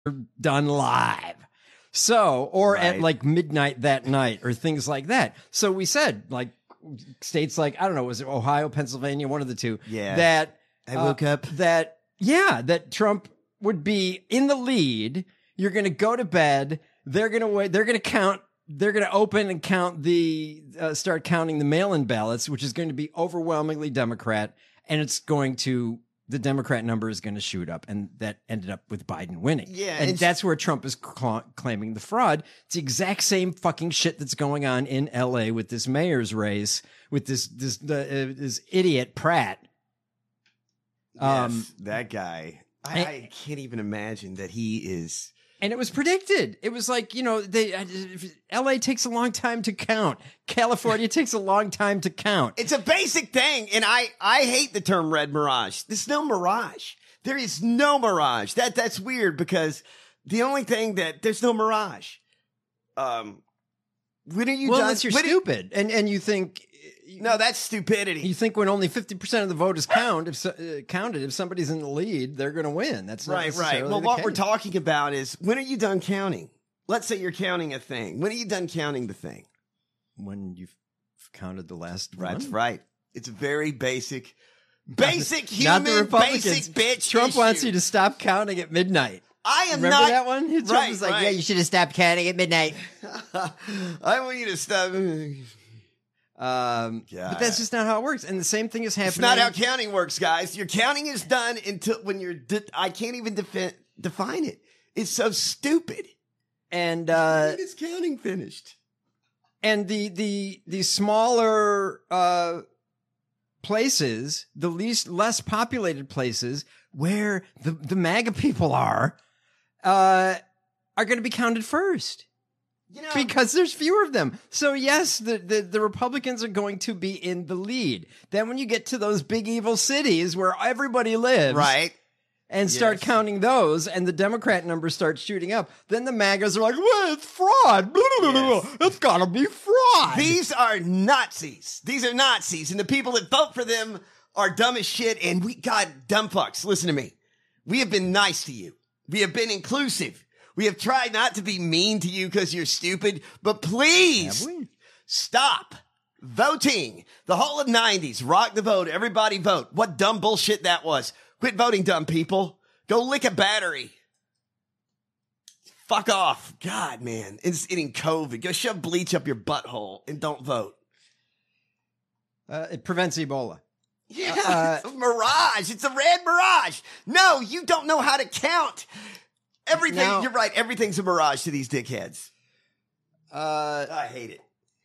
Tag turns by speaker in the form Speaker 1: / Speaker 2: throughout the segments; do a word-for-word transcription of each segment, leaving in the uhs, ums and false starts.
Speaker 1: done live. So, or
Speaker 2: Right.
Speaker 1: at like midnight that night or things like that. So we said, like, states like, I don't know, was it Ohio, Pennsylvania, one of the two?
Speaker 2: Yeah.
Speaker 1: That
Speaker 2: I
Speaker 1: uh,
Speaker 2: woke up.
Speaker 1: That, yeah, that Trump would be in the lead. You're going to go to bed. They're going to wait. They're going to count. They're going to open and count the, uh, start counting the mail-in ballots, which is going to be overwhelmingly Democrat. And it's going to, the Democrat number is going to shoot up. And that ended up with Biden winning.
Speaker 2: Yeah,
Speaker 1: And
Speaker 2: and-
Speaker 1: that's where Trump is cla claiming the fraud. It's the exact same fucking shit that's going on in L A with this mayor's race, with this, this, the, uh, this idiot Pratt. Um,
Speaker 2: Yes, that guy. I,
Speaker 1: and-
Speaker 2: I can't even imagine that he is.
Speaker 1: And it was predicted. It was like, you know, they L A takes a long time to count. California takes a long time to count.
Speaker 2: It's a basic thing, and I I hate the term red mirage. There's no mirage. There is no mirage. That that's weird because the only thing that there's no mirage. Um, when are you
Speaker 1: well,
Speaker 2: done?
Speaker 1: unless you're
Speaker 2: when are-
Speaker 1: stupid, and and you think
Speaker 2: no, that's stupidity.
Speaker 1: you think when only fifty percent of the vote is count, if so, uh, counted, if somebody's in the lead, they're going to win. That's not
Speaker 2: Right, right.
Speaker 1: necessarily
Speaker 2: Well,
Speaker 1: the
Speaker 2: what we're
Speaker 1: case.
Speaker 2: talking about is when are you done counting? Let's say you're counting a thing. When are you done counting the thing?
Speaker 1: When you've counted the last
Speaker 2: That's
Speaker 1: one.
Speaker 2: right. It's very basic, basic
Speaker 1: Not the
Speaker 2: human,
Speaker 1: Republicans.
Speaker 2: basic bitch.
Speaker 1: Trump
Speaker 2: issue.
Speaker 1: wants you to stop counting at midnight.
Speaker 2: I am
Speaker 1: Remember
Speaker 2: not
Speaker 1: that one? Trump
Speaker 2: right,
Speaker 1: was like,
Speaker 2: right.
Speaker 1: "Yeah, you should have stopped counting at midnight."
Speaker 2: I want you to stop.
Speaker 1: Um,
Speaker 2: God.
Speaker 1: but that's just not how it works. And the same thing is happening.
Speaker 2: It's not how counting works, guys. Your counting is done until when you're. De- I can't even defi- define it. It's so stupid.
Speaker 1: and uh,
Speaker 2: When is counting finished?
Speaker 1: and the the the smaller uh places, the least less populated places where the the MAGA people are, uh, are going to be counted first.
Speaker 2: You know,
Speaker 1: Because there's fewer of them. So yes, the, the, the Republicans are going to be in the lead. Then when you get to those big evil cities where everybody lives,
Speaker 2: right?
Speaker 1: and start
Speaker 2: Yes.
Speaker 1: counting those, and the Democrat numbers start shooting up, then the MAGAs are like, well, it's fraud. Blah, blah, blah,
Speaker 2: Yes.
Speaker 1: blah. It's gotta be fraud.
Speaker 2: These are Nazis. These are Nazis, and the people that vote for them are dumb as shit. And we, God, dumb fucks. Listen to me. We have been nice to you. We have been inclusive. We have tried not to be mean to you because you're stupid, but please
Speaker 1: Have we?
Speaker 2: stop voting. The whole of nineties, rock the vote. Everybody vote. What dumb bullshit that was. Quit voting, dumb people. Go lick a battery. Fuck off. God, man. It's getting COVID. Go shove bleach up your butthole and don't vote.
Speaker 1: Uh, it prevents Ebola.
Speaker 2: Yeah,
Speaker 1: Uh,
Speaker 2: it's a mirage. It's a red mirage. No, you don't know how to count. Everything,
Speaker 1: Now-
Speaker 2: you're right. Everything's a mirage to these dickheads.
Speaker 1: Uh,
Speaker 2: I hate it.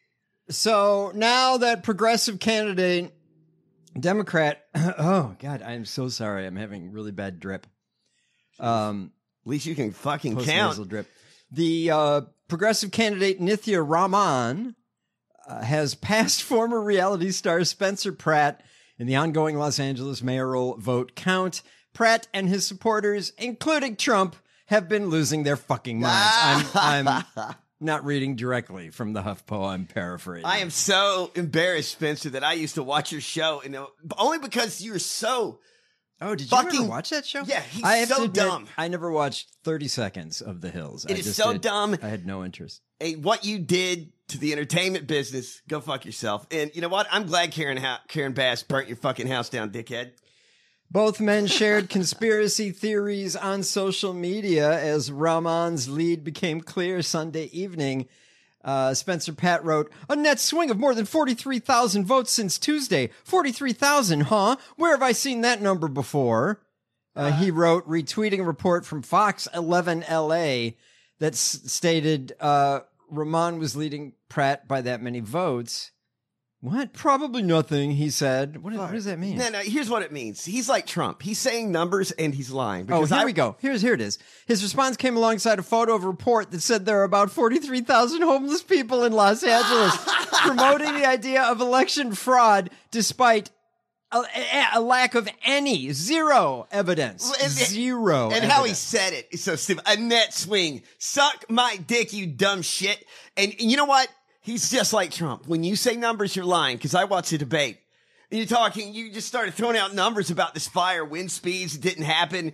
Speaker 1: so now that progressive candidate, Democrat, oh God, I am so sorry. I'm having really bad drip. Um,
Speaker 2: At least you can fucking
Speaker 1: post-nasal
Speaker 2: count.
Speaker 1: drip. The uh, progressive candidate Nithya Raman uh, has passed former reality star Spencer Pratt in the ongoing Los Angeles mayoral vote count. Pratt and his supporters, including Trump, have been losing their fucking minds. I'm, I'm not reading directly from the HuffPo. I'm paraphrasing.
Speaker 2: I am so embarrassed, Spencer, that I used to watch your show, and uh, only because you're so.
Speaker 1: Oh, did you
Speaker 2: fucking-
Speaker 1: ever watch that show?
Speaker 2: Yeah, he's
Speaker 1: I have
Speaker 2: so
Speaker 1: to admit,
Speaker 2: dumb.
Speaker 1: I never watched thirty seconds of The Hills.
Speaker 2: It
Speaker 1: I
Speaker 2: is
Speaker 1: just
Speaker 2: so
Speaker 1: did-
Speaker 2: dumb.
Speaker 1: I had no interest.
Speaker 2: Hey, what you did to the entertainment business, go fuck yourself. And you know what? I'm glad Karen ha- Karen Bass burnt your fucking house down, dickhead.
Speaker 1: Both men shared conspiracy theories on social media as Rahman's lead became clear Sunday evening. Uh, Spencer Pratt wrote, a net swing of more than forty-three thousand votes since Tuesday. forty-three thousand, huh? Where have I seen that number before? Uh, he wrote, retweeting a report from Fox eleven L A that s- stated uh, Rahman was leading Pratt by that many votes. What? Probably nothing, he said. What, what does that mean?
Speaker 2: No, no, here's what it means. He's like Trump. He's saying numbers and he's lying.
Speaker 1: Oh,
Speaker 2: Because
Speaker 1: here
Speaker 2: I-
Speaker 1: we go. Here's here it is. His response came alongside a photo of a report that said there are about forty-three thousand homeless people in Los Angeles, promoting the idea of election fraud despite a, a- a lack of any zero evidence.
Speaker 2: Well, and-
Speaker 1: Zero.
Speaker 2: And how he
Speaker 1: evidence.
Speaker 2: said it is so stupid. A net swing. Suck my dick, you dumb shit. And you know what? He's just like Trump. When you say numbers, you're lying. Because I watched the debate. And you're talking, you just started throwing out numbers about this fire, wind speeds. It didn't happen.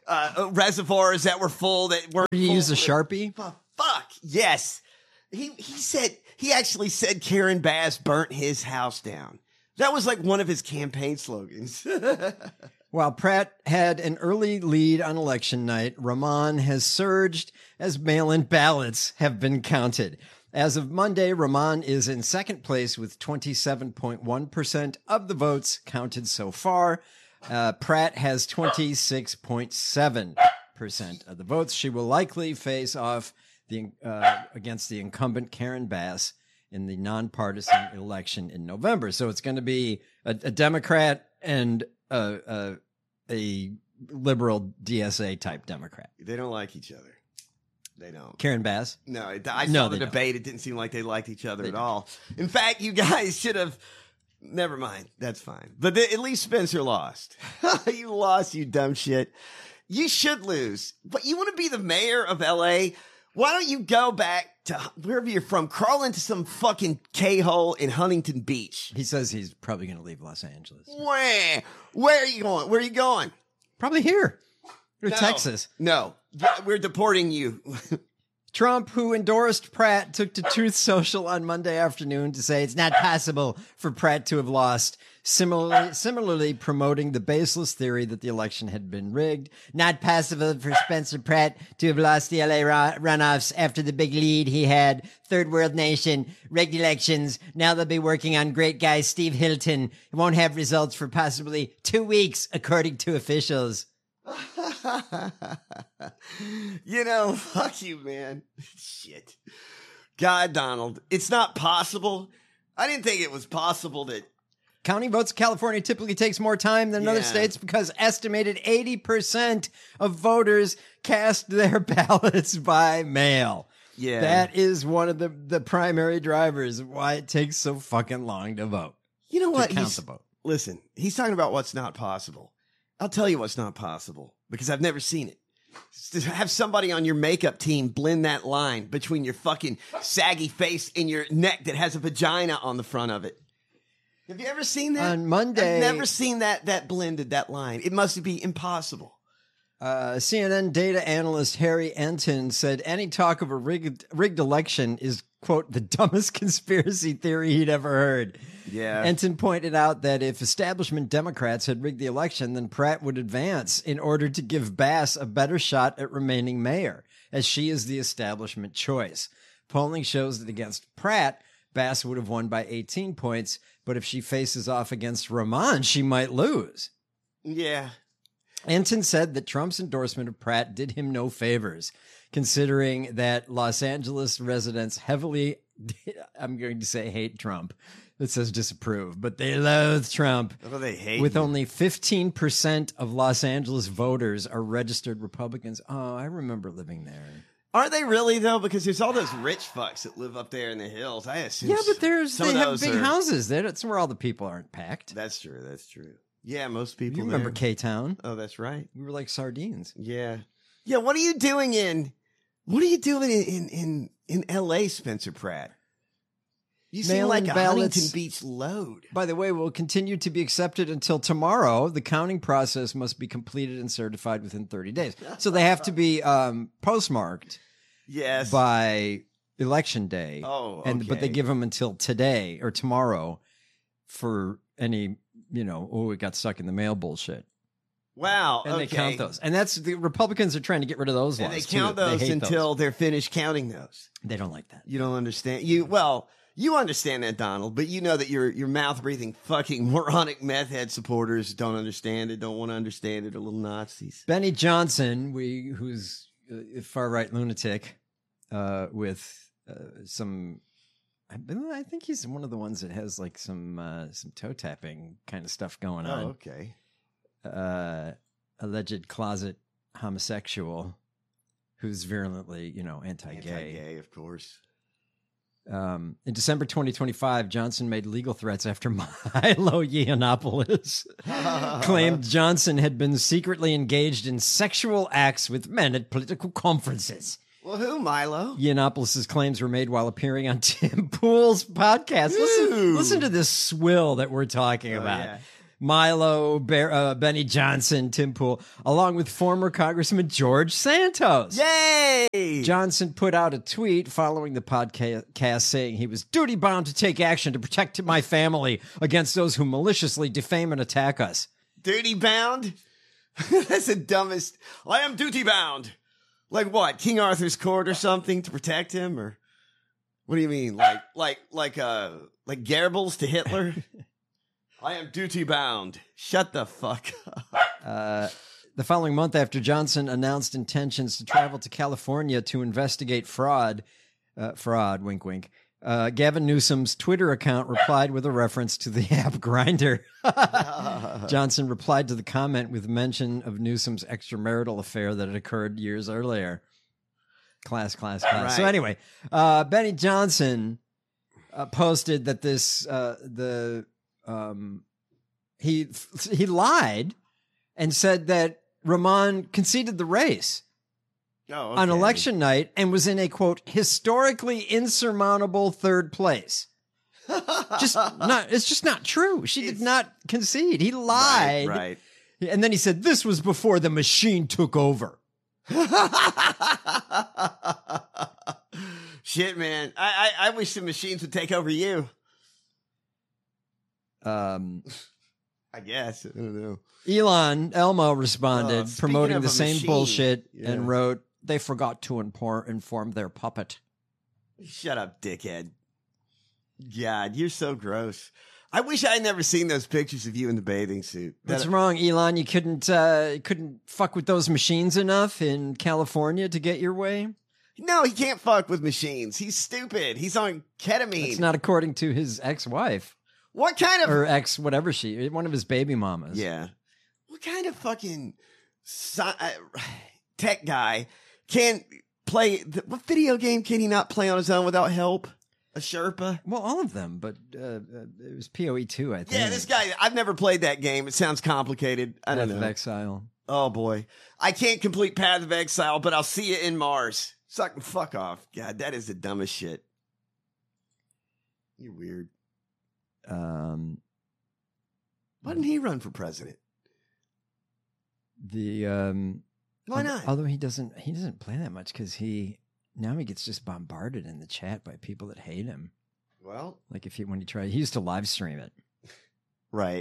Speaker 2: uh, reservoirs that were full that were.
Speaker 1: You
Speaker 2: full
Speaker 1: use a
Speaker 2: of-
Speaker 1: Sharpie?
Speaker 2: Oh, fuck yes. He he said he actually said Karen Bass burnt his house down. That was like one of his campaign slogans.
Speaker 1: While Pratt had an early lead on election night, Rahman has surged as mail-in ballots have been counted. As of Monday, Rahman is in second place with twenty-seven point one percent of the votes counted so far. Uh, Pratt has twenty-six point seven percent of the votes. She will likely face off the uh, against the incumbent Karen Bass in the nonpartisan election in November. So it's going to be a, a Democrat and a, a, a liberal D S A type Democrat.
Speaker 2: They don't like each other. They don't.
Speaker 1: Karen Bass?
Speaker 2: No, it, I saw
Speaker 1: No,
Speaker 2: the
Speaker 1: they
Speaker 2: debate. It didn't seem like they liked each other at all. In fact, you guys should have. Never mind. That's fine. But the, at least Spencer lost. You lost, you dumb shit. You should lose. But you want to be the mayor of L A? Why don't you go back to wherever you're from, crawl into some fucking K-hole in Huntington Beach?
Speaker 1: He says he's probably going to leave Los Angeles.
Speaker 2: Where? Where are you going? Where are you going?
Speaker 1: Probably here. Or
Speaker 2: No.
Speaker 1: Texas.
Speaker 2: No. We're deporting you.
Speaker 1: Trump, who endorsed Pratt, took to Truth Social on Monday afternoon to say it's not possible for Pratt to have lost, similarly, similarly promoting the baseless theory that the election had been rigged. Not possible for Spencer Pratt to have lost the L A ru- runoffs after the big lead he had. Third world nation, rigged elections. Now they'll be working on great guy Steve Hilton. It won't have results for possibly two weeks, according to officials.
Speaker 2: You know, fuck you, man. Shit. God, Donald, it's not possible. I didn't think it was possible that.
Speaker 1: Counting votes in California typically takes more time than other
Speaker 2: Yeah.
Speaker 1: states because estimated eighty percent of voters cast their ballots by mail.
Speaker 2: Yeah.
Speaker 1: That is one of the, the primary drivers of why it takes so fucking long to vote.
Speaker 2: You know what?
Speaker 1: To count
Speaker 2: He's-
Speaker 1: the vote.
Speaker 2: Listen, he's talking about what's not possible. I'll tell you what's not possible because I've never seen it. It's to have somebody on your makeup team blend that line between your fucking saggy face and your neck that has a vagina on the front of it. Have you ever seen that?
Speaker 1: On Monday-
Speaker 2: I've never seen that that blended, that line. It must be impossible.
Speaker 1: Uh, C N N data analyst Harry Enton said any talk of a rigged, rigged election is, quote, the dumbest conspiracy theory he'd ever heard.
Speaker 2: Yeah.
Speaker 1: Enton pointed out that if establishment Democrats had rigged the election, then Pratt would advance in order to give Bass a better shot at remaining mayor, as she is the establishment choice. Polling shows that against Pratt, Bass would have won by eighteen points, but if she faces off against Rahman, she might lose.
Speaker 2: Yeah.
Speaker 1: Enton said that Trump's endorsement of Pratt did him no favors, considering that Los Angeles residents heavily, I'm going to say hate Trump. It says disapprove, but they loathe Trump.
Speaker 2: Oh, they hate
Speaker 1: With
Speaker 2: him.
Speaker 1: only fifteen percent of Los Angeles voters are registered Republicans. Oh, I remember living there.
Speaker 2: Are they really though? Because there's all those rich fucks that live up there in the hills. I assume.
Speaker 1: Yeah, but there's
Speaker 2: some
Speaker 1: they
Speaker 2: of
Speaker 1: have
Speaker 2: those
Speaker 1: big
Speaker 2: are-
Speaker 1: houses. That's where all the people aren't packed.
Speaker 2: That's true. That's true. Yeah, most people.
Speaker 1: You remember
Speaker 2: there.
Speaker 1: K-Town?
Speaker 2: Oh, that's right.
Speaker 1: We were like sardines.
Speaker 2: Yeah. Yeah. What are you doing in? What are you doing in in in, in L A, Spencer Pratt? You seem
Speaker 1: Mail-in
Speaker 2: like a
Speaker 1: ballots.
Speaker 2: Huntington Beach load.
Speaker 1: By the way, will continue to be accepted until tomorrow. The counting process must be completed and certified within thirty days. So they have to be um, postmarked
Speaker 2: Yes.
Speaker 1: by election day.
Speaker 2: Oh,
Speaker 1: and but they
Speaker 2: okay.
Speaker 1: give them until today or tomorrow for any, you know, oh, it got stuck in the mail bullshit.
Speaker 2: Wow.
Speaker 1: And
Speaker 2: okay.
Speaker 1: they count those. And that's the Republicans are trying to get rid of those
Speaker 2: And
Speaker 1: laws.
Speaker 2: they count
Speaker 1: too.
Speaker 2: those
Speaker 1: hate
Speaker 2: until they're finished counting those.
Speaker 1: they don't like that.
Speaker 2: You don't understand. You well, you understand that, Donald, but you know that your your mouth breathing fucking moronic meth head supporters don't understand it, don't want to understand it, are little Nazis.
Speaker 1: Benny Johnson, we who's a far right lunatic, uh, with uh, some. I, I think he's one of the ones that has like some uh, some toe tapping kind of stuff going on.
Speaker 2: Oh, okay.
Speaker 1: Uh, alleged closet homosexual who's virulently, you know, anti-gay.
Speaker 2: Anti-gay, of course.
Speaker 1: Um, in December twenty twenty-five, Johnson made legal threats after Milo Yiannopoulos claimed Johnson had been secretly engaged in sexual acts with men at political conferences.
Speaker 2: Well, who, Milo?
Speaker 1: Yiannopoulos' claims were made while appearing on Tim Pool's podcast. Listen,
Speaker 2: Ooh.
Speaker 1: listen to this swill that we're talking
Speaker 2: Oh,
Speaker 1: about.
Speaker 2: yeah.
Speaker 1: Milo, Bear, uh, Benny Johnson, Tim Pool, along with former Congressman George Santos.
Speaker 2: Yay!
Speaker 1: Johnson put out a tweet following the podcast saying he was duty-bound to take action to protect my family against those who maliciously defame and attack us.
Speaker 2: Duty-bound? That's the dumbest. I am duty-bound. Like what? King Arthur's court or something to protect him? Or what do you mean? Like like like uh like Goebbels to Hitler? I am duty-bound. Shut the fuck up.
Speaker 1: Uh, the following month, after Johnson announced intentions to travel to California to investigate fraud, uh, fraud, wink, wink, uh, Gavin Newsom's Twitter account replied with a reference to the app Grindr. Johnson replied to the comment with mention of Newsom's extramarital affair that had occurred years earlier. Class, class, class.
Speaker 2: Right.
Speaker 1: So anyway, uh, Benny Johnson uh, posted that this, uh, the... Um, he he lied and said that Ramon conceded the race
Speaker 2: Oh, okay.
Speaker 1: on election night and was in a, quote, historically insurmountable third place. Just not. It's just not true. She did
Speaker 2: It's-
Speaker 1: not concede. He lied.
Speaker 2: Right, right.
Speaker 1: And then he said this was before the machine took over.
Speaker 2: Shit, man. I, I I wish the machines would take over you.
Speaker 1: Um,
Speaker 2: I guess. I don't know.
Speaker 1: Elon Elmo responded,
Speaker 2: Oh, speaking
Speaker 1: promoting
Speaker 2: of
Speaker 1: the
Speaker 2: a
Speaker 1: same
Speaker 2: machine,
Speaker 1: bullshit,
Speaker 2: yeah.
Speaker 1: and wrote, "They forgot to impor- inform their puppet."
Speaker 2: Shut up, dickhead. God, you're so gross. I wish I had never seen those pictures of you in the bathing suit.
Speaker 1: What's
Speaker 2: That-
Speaker 1: wrong, Elon? You couldn't uh, you couldn't fuck with those machines enough in California to get your way?
Speaker 2: No, he can't fuck with machines. He's stupid. He's on ketamine.
Speaker 1: It's not according to his ex-wife
Speaker 2: what kind of
Speaker 1: or ex whatever she, one of his baby mamas.
Speaker 2: Yeah. What kind of fucking sci- uh, tech guy can play? The, what video game can he not play on his own without help? A Sherpa?
Speaker 1: Well, all of them, but uh, uh, it was P O E two, I think.
Speaker 2: Yeah, this guy. I've never played that game. It sounds complicated. I don't
Speaker 1: Path of
Speaker 2: know.
Speaker 1: Exile.
Speaker 2: Oh boy, I can't complete Path of Exile, but I'll see you in Mars. Suck, fuck off. God, that is the dumbest shit. You're weird.
Speaker 1: Um,
Speaker 2: Why didn't he run for president?
Speaker 1: the um,
Speaker 2: Why not?
Speaker 1: Although he doesn't, he doesn't play that much because he now he gets just bombarded in the chat by people that hate him.
Speaker 2: Well,
Speaker 1: Like if he when he tried, he used to live stream it.
Speaker 2: right.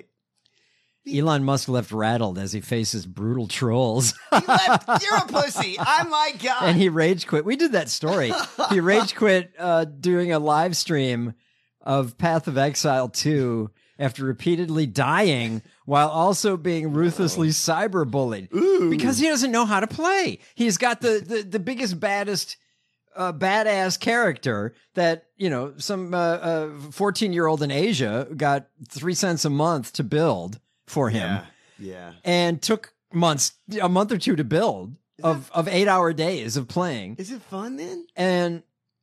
Speaker 1: Elon Musk left rattled as he faces brutal trolls.
Speaker 2: He left. You're a pussy. I'm my god.
Speaker 1: And he rage quit. We did that story. He rage quit uh, doing a live stream of Path of Exile two after repeatedly dying while also being ruthlessly cyberbullied
Speaker 2: Ooh.
Speaker 1: because he doesn't know how to play. He's got the the, the biggest, baddest, uh, badass character that, you know, some fourteen-year-old in Asia got three cents a month to build for him.
Speaker 2: Yeah. Yeah.
Speaker 1: And took months, a month or two to build of, of eight hour days of playing.
Speaker 2: Is it fun then?
Speaker 1: And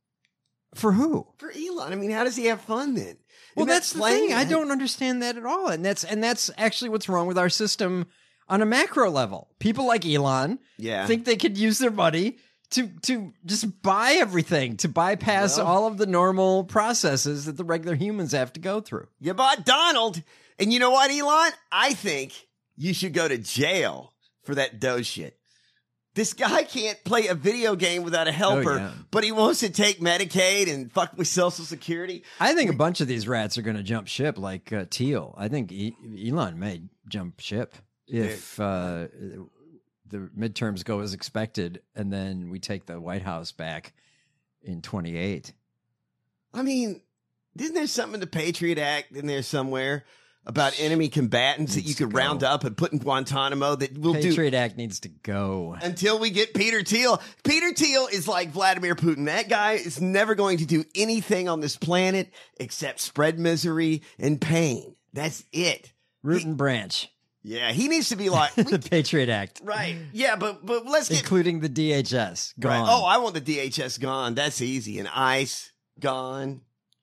Speaker 1: for who?
Speaker 2: For Elon. I mean, how does he have fun then?
Speaker 1: Well,
Speaker 2: Isn't that
Speaker 1: that's the
Speaker 2: playing?
Speaker 1: thing. I don't understand that at all. And that's, and that's actually what's wrong with our system on a macro level. People like Elon
Speaker 2: Yeah.
Speaker 1: think they could use their money to, to just buy everything, to bypass
Speaker 2: Well.
Speaker 1: all of the normal processes that the regular humans have to go through.
Speaker 2: You bought Donald. And you know what, Elon? I think you should go to jail for that Doge shit. This guy can't play a video game without a helper,
Speaker 1: Oh, yeah.
Speaker 2: but he wants to take Medicaid and fuck with Social Security.
Speaker 1: I think a bunch of these rats are going to jump ship like uh, Teal. I think e- Elon may jump ship if uh, the midterms go as expected and then we take the White House back in twenty-eight.
Speaker 2: I mean, isn't there something in the Patriot Act in there somewhere about enemy combatants that
Speaker 1: Needs
Speaker 2: you
Speaker 1: to
Speaker 2: could
Speaker 1: go.
Speaker 2: round up and put in Guantanamo that will do
Speaker 1: Patriot Act needs to go.
Speaker 2: until we get Peter Thiel? Peter Thiel is like Vladimir Putin. That guy is never going to do anything on this planet except spread misery and pain. That's it.
Speaker 1: Root
Speaker 2: He-
Speaker 1: and branch.
Speaker 2: Yeah, he needs to be like,
Speaker 1: the
Speaker 2: we-
Speaker 1: Patriot Act.
Speaker 2: right. Yeah, but but let's get
Speaker 1: Including the D H S.
Speaker 2: right.
Speaker 1: Gone.
Speaker 2: Oh, I want the D H S gone. That's easy. And ICE gone.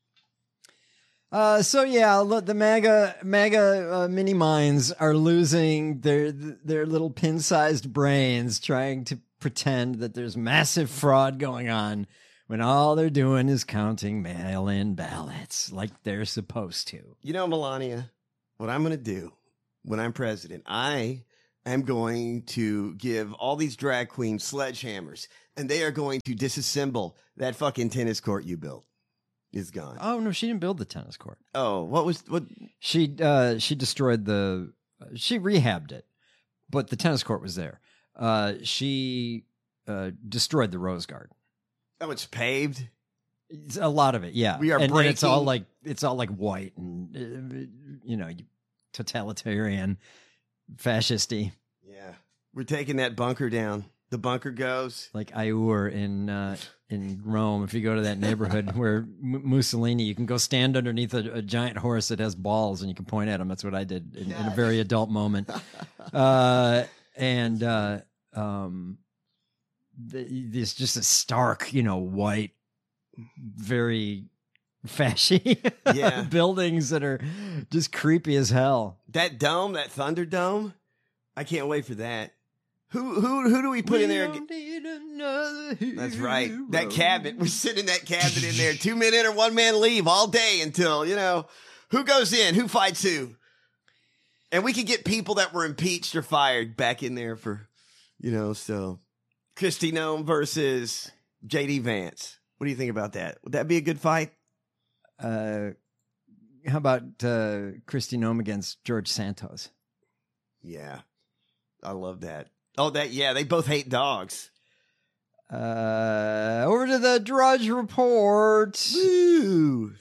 Speaker 1: Uh, so yeah, look, the MAGA MAGA uh, mini minds are losing their their little pin-sized brains trying to pretend that there's massive fraud going on when all they're doing is counting mail-in ballots like they're supposed to.
Speaker 2: You know, Melania, what I'm going to do when I'm president, I am going to give all these drag queens sledgehammers, and they are going to disassemble that fucking tennis court you built. It's gone.
Speaker 1: Oh no, she didn't build the tennis court.
Speaker 2: Oh, what was what?
Speaker 1: She uh, she destroyed the. She rehabbed it, but the tennis court was there. Uh, she uh, destroyed the rose garden.
Speaker 2: Oh, it's paved.
Speaker 1: It's a lot of it, yeah.
Speaker 2: We are
Speaker 1: and, and it's all
Speaker 2: breaking-
Speaker 1: like it's all like white and uh, you know totalitarian, fascisty,
Speaker 2: Yeah, we're taking that bunker down. The bunker goes.
Speaker 1: like Iur in uh, in Rome. If you go to that neighborhood where M- Mussolini, you can go stand underneath a, a giant horse that has balls, and you can point at him. That's what I did in, in a very adult moment. Uh, and uh, um, the, there's just a stark, you know, white, very fashy
Speaker 2: Yeah.
Speaker 1: buildings that are just creepy as hell.
Speaker 2: That dome, that Thunderdome. I can't wait for that. Who who who do we put in there?
Speaker 1: don't need another
Speaker 2: That's right.
Speaker 1: hero.
Speaker 2: That cabinet. We're sitting in that cabinet in there. Two men in or one man leave all day until, you know, who goes in? Who fights who? And we could get people that were impeached or fired back in there for, you know, so Kristi Noem versus J D Vance. What do you think about that? Would that be a good fight?
Speaker 1: Uh, how about uh, Kristi Noem against George Santos?
Speaker 2: Yeah. I love that. Oh, that, yeah, they both hate dogs.
Speaker 1: Uh, over to the Drudge Report.
Speaker 2: Woo!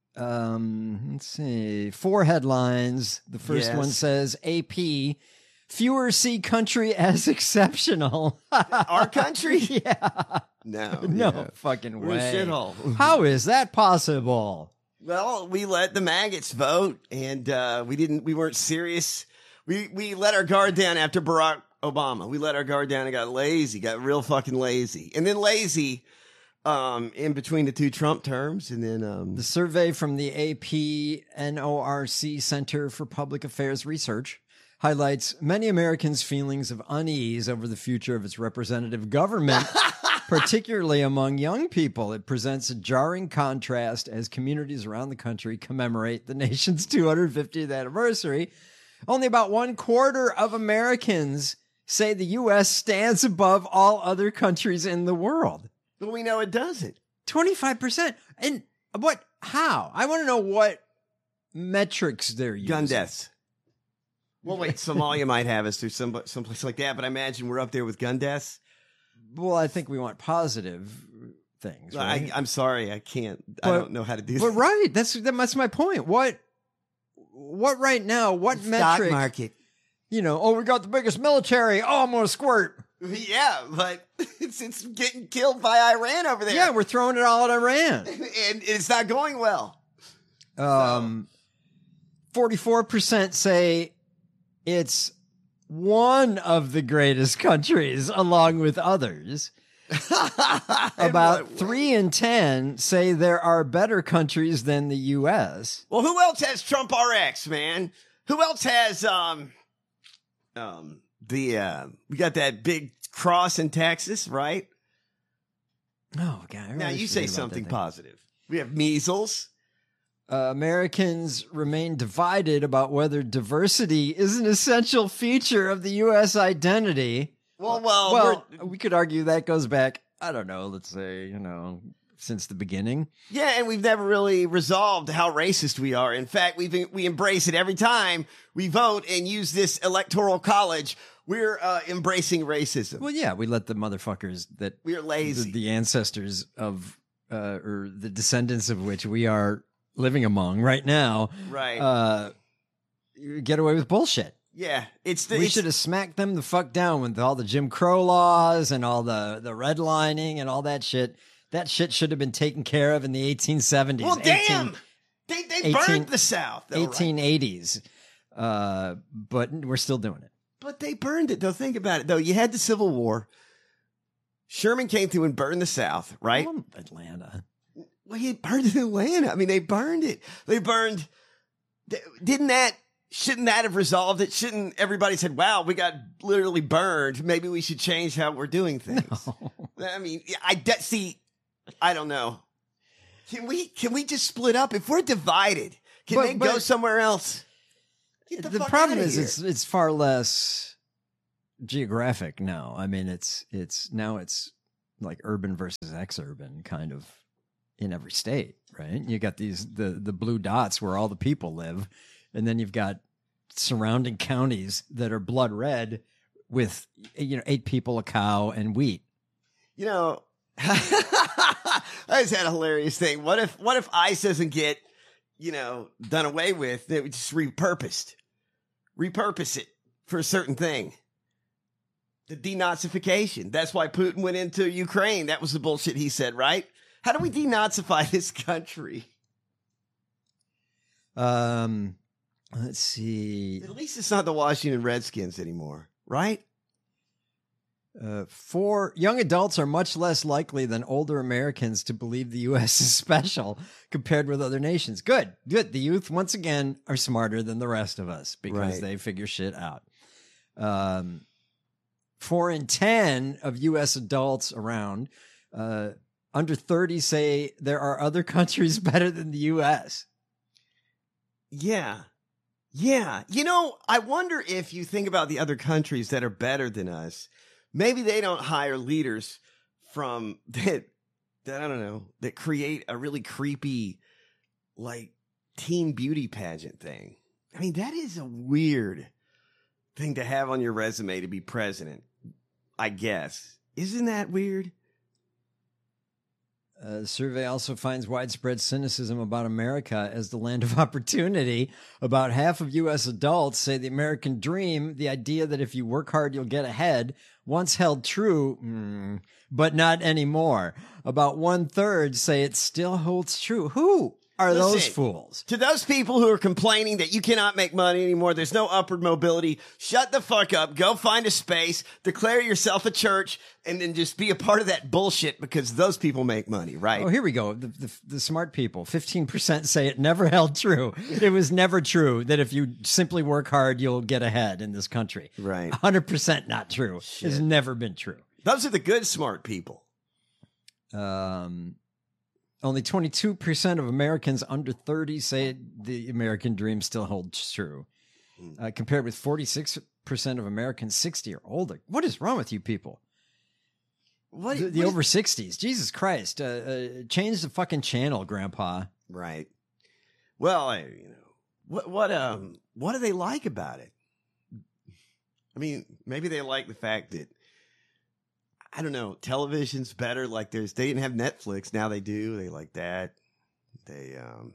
Speaker 1: Um, let's see. Four headlines. The first
Speaker 2: Yes.
Speaker 1: one says A P, fewer see country as exceptional.
Speaker 2: Our country?
Speaker 1: Yeah.
Speaker 2: No.
Speaker 1: No
Speaker 2: yeah.
Speaker 1: fucking
Speaker 2: We're a
Speaker 1: way.
Speaker 2: shithole.
Speaker 1: How is that possible?
Speaker 2: Well, we let the maggots vote, and uh, we didn't. We weren't serious. We we let our guard down after Barack Obama. We let our guard down and got lazy, got real fucking lazy, and then lazy um, in between the two Trump terms, and then um,
Speaker 1: The survey from the A P N O R C Center for Public Affairs Research highlights many Americans' feelings of unease over the future of its representative government, particularly among young people. It presents a jarring contrast as communities around the country commemorate the nation's two hundred fiftieth anniversary. Only about one quarter of Americans say the U S stands above all other countries in the world.
Speaker 2: but we know it doesn't.
Speaker 1: twenty-five percent. And what, how? I want to know what metrics they're using.
Speaker 2: Gun deaths. Well, wait, Somalia might have us through some someplace like that, but I imagine we're up there with gun deaths.
Speaker 1: Well, I think we want positive things. Right?
Speaker 2: I, I'm sorry, I can't. I
Speaker 1: But-
Speaker 2: don't know how to do
Speaker 1: but
Speaker 2: that.
Speaker 1: right, that's that's my point. What, what right now? What
Speaker 2: Stock
Speaker 1: metric?
Speaker 2: market.
Speaker 1: You know, oh, we got the biggest military. Oh, I'm gonna squirt.
Speaker 2: Yeah, but it's it's getting killed by Iran over there.
Speaker 1: Yeah, we're throwing it all at Iran.
Speaker 2: and it's not going well.
Speaker 1: Um, forty-four percent say it's one of the greatest countries, along with others. About three in ten say there are better countries than the U S.
Speaker 2: Well, who else has Trump R X, man? Who else has um um the uh we got that big cross in Texas, right?
Speaker 1: Oh God! I
Speaker 2: Now
Speaker 1: really
Speaker 2: you
Speaker 1: forget
Speaker 2: say
Speaker 1: about
Speaker 2: something
Speaker 1: that thing.
Speaker 2: positive. We have measles.
Speaker 1: Uh, Americans remain divided about whether diversity is an essential feature of the U S identity.
Speaker 2: Well, well,
Speaker 1: Well,
Speaker 2: we're-
Speaker 1: we could argue that goes back, I don't know, let's say, you know, since the beginning.
Speaker 2: yeah, and we've never really resolved how racist we are. In fact, we we embrace it every time we vote and use this electoral college. We're uh, embracing racism.
Speaker 1: Well, yeah, we let the motherfuckers that
Speaker 2: We're lazy.
Speaker 1: the, the ancestors of, uh, or the descendants of which we are living among right now,
Speaker 2: Right.
Speaker 1: uh, get away with bullshit.
Speaker 2: yeah, it's the
Speaker 1: We
Speaker 2: it's-
Speaker 1: should have smacked them the fuck down with all the Jim Crow laws and all the, the redlining and all that shit. That shit should have been taken care of in the eighteen seventies.
Speaker 2: Well, damn, they they burned
Speaker 1: eighteen
Speaker 2: the South, though, right?
Speaker 1: eighteen eighties. Uh, but we're still doing it.
Speaker 2: But they burned it, though. Think about it, though. You had the Civil War. Sherman came through and burned the South, right?
Speaker 1: Well, Atlanta.
Speaker 2: Well, he burned it in Atlanta. I mean, they burned it. They burned. Didn't that? Shouldn't that have resolved it? Shouldn't everybody said, "Wow, we got literally burned. Maybe we should change how we're doing things." I mean, I de- see. I don't know. Can we? Can we just split up? If we're divided, can
Speaker 1: But-
Speaker 2: they go
Speaker 1: but-
Speaker 2: somewhere else? Get the,
Speaker 1: The
Speaker 2: fuck
Speaker 1: problem
Speaker 2: outta
Speaker 1: is
Speaker 2: here.
Speaker 1: it's it's far less geographic now. I mean, it's it's now it's like urban versus ex-urban kind of in every state, right? You got these the the blue dots where all the people live, and then you've got surrounding counties that are blood red with, you know, eight people, a cow, and wheat.
Speaker 2: You know, I just had a hilarious thing. What if what if ICE doesn't get, you know, done away with? They would just repurposed, repurpose it for a certain thing. The denazification. That's why Putin went into Ukraine. That was the bullshit he said, right? How do we denazify this country?
Speaker 1: Um, let's see.
Speaker 2: At least it's not the Washington Redskins anymore, right?
Speaker 1: Uh, four young adults are much less likely than older Americans to believe the U S is special compared with other nations. Good, good. The youth, once again, are smarter than the rest of us because
Speaker 2: Right.
Speaker 1: they figure shit out. Um, four in ten of U S adults around uh, under thirty say there are other countries better than the U S.
Speaker 2: Yeah. Yeah. You know, I wonder if you think about the other countries that are better than us, maybe they don't hire leaders from that, that I don't know, that create a really creepy, like, teen beauty pageant thing. I mean, that is a weird thing to have on your resume to be president, I guess. Isn't that weird?
Speaker 1: Uh, the survey also finds widespread cynicism about America as the land of opportunity. About half of U S adults say the American dream, the idea that if you work hard, you'll get ahead, once held true, mm, but not anymore. About one third say it still holds true. Who are
Speaker 2: Listen,
Speaker 1: those fools?
Speaker 2: To those people who are complaining that you cannot make money anymore, there's no upward mobility, shut the fuck up, go find a space, declare yourself a church, and then just be a part of that bullshit because those people make money, right?
Speaker 1: Oh, here we go. The, the, the smart people, fifteen percent say it never held true. It was never true that if you simply work hard, you'll get ahead in this country.
Speaker 2: Right.
Speaker 1: one hundred percent not true. It's never been true.
Speaker 2: Those are the good smart people.
Speaker 1: Um, only twenty-two percent of Americans under thirty say the American dream still holds true, uh, compared with forty-six percent of Americans sixty or older. What is wrong with you people?
Speaker 2: What
Speaker 1: The, the
Speaker 2: what-
Speaker 1: over sixties. Jesus Christ. Uh, uh, change the fucking channel, Grandpa.
Speaker 2: Right. Well, I, you know, what what um what do they like about it? I mean, maybe they like the fact that, I don't know, television's better. Like there's, they didn't have Netflix. Now they do. They like that. They, um,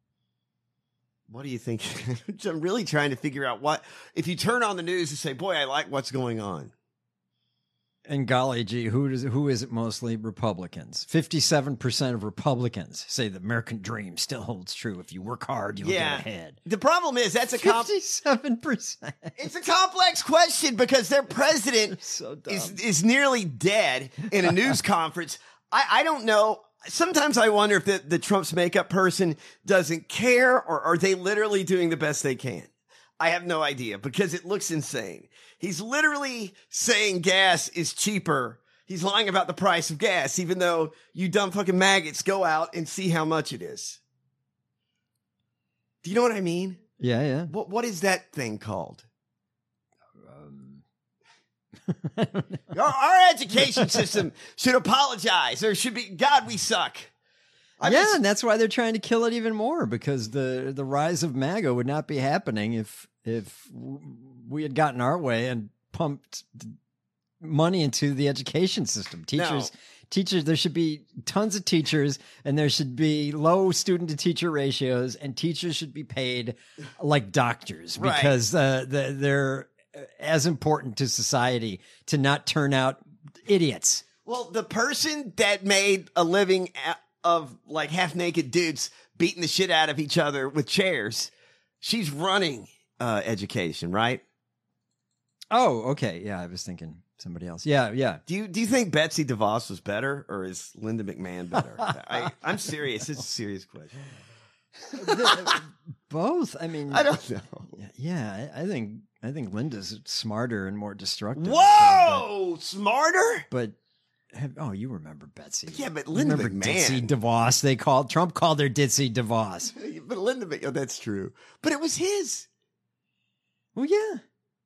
Speaker 2: what do you think? I'm really trying to figure out what, if you turn on the news and say, boy, I like what's going on.
Speaker 1: And golly gee, who does who is it mostly? Republicans. Fifty-seven percent of Republicans say the American dream still holds true. If you work hard, you'll
Speaker 2: Yeah.
Speaker 1: get ahead.
Speaker 2: The problem is that's a comp-
Speaker 1: Fifty-seven percent.
Speaker 2: it's a complex question because their president
Speaker 1: So dumb.
Speaker 2: is is nearly dead in a news conference. I, I don't know. Sometimes I wonder if the, the Trump's makeup person doesn't care or are they literally doing the best they can? I have no idea because it looks insane. He's literally saying gas is cheaper. He's lying about the price of gas, even though you dumb fucking maggots go out and see how much it is. Do you know what I mean?
Speaker 1: Yeah, yeah.
Speaker 2: What What is that thing called?
Speaker 1: Um,
Speaker 2: Our, our education system should apologize. There should be, God, we suck. I
Speaker 1: yeah,
Speaker 2: just-
Speaker 1: and that's why they're trying to kill it even more because the the rise of MAGA would not be happening if if we had gotten our way and pumped money into the education system. Teachers,
Speaker 2: No.
Speaker 1: teachers, there should be tons of teachers, and there should be low student to teacher ratios, and teachers should be paid like doctors
Speaker 2: Right.
Speaker 1: because uh, the, they're as important to society to not turn out idiots.
Speaker 2: Well, the person that made a living a- of like half naked dudes beating the shit out of each other with chairs, she's running uh, education, right?
Speaker 1: Oh, okay. Yeah, I was thinking somebody else. Yeah, yeah.
Speaker 2: Do you do you think Betsy DeVos was better or is Linda McMahon better? I, I'm serious. It's a serious question.
Speaker 1: Both. I mean,
Speaker 2: I don't know.
Speaker 1: Yeah, yeah, I, I think I think Linda's smarter and more destructive.
Speaker 2: Whoa, smarter?
Speaker 1: But, but have, oh, you remember Betsy?
Speaker 2: Yeah, but
Speaker 1: You
Speaker 2: Linda
Speaker 1: remember
Speaker 2: McMahon.
Speaker 1: Ditzy DeVos. They called Trump called her Ditzy DeVos.
Speaker 2: But Linda, Mc- oh, that's true. But it was his.
Speaker 1: Well, yeah.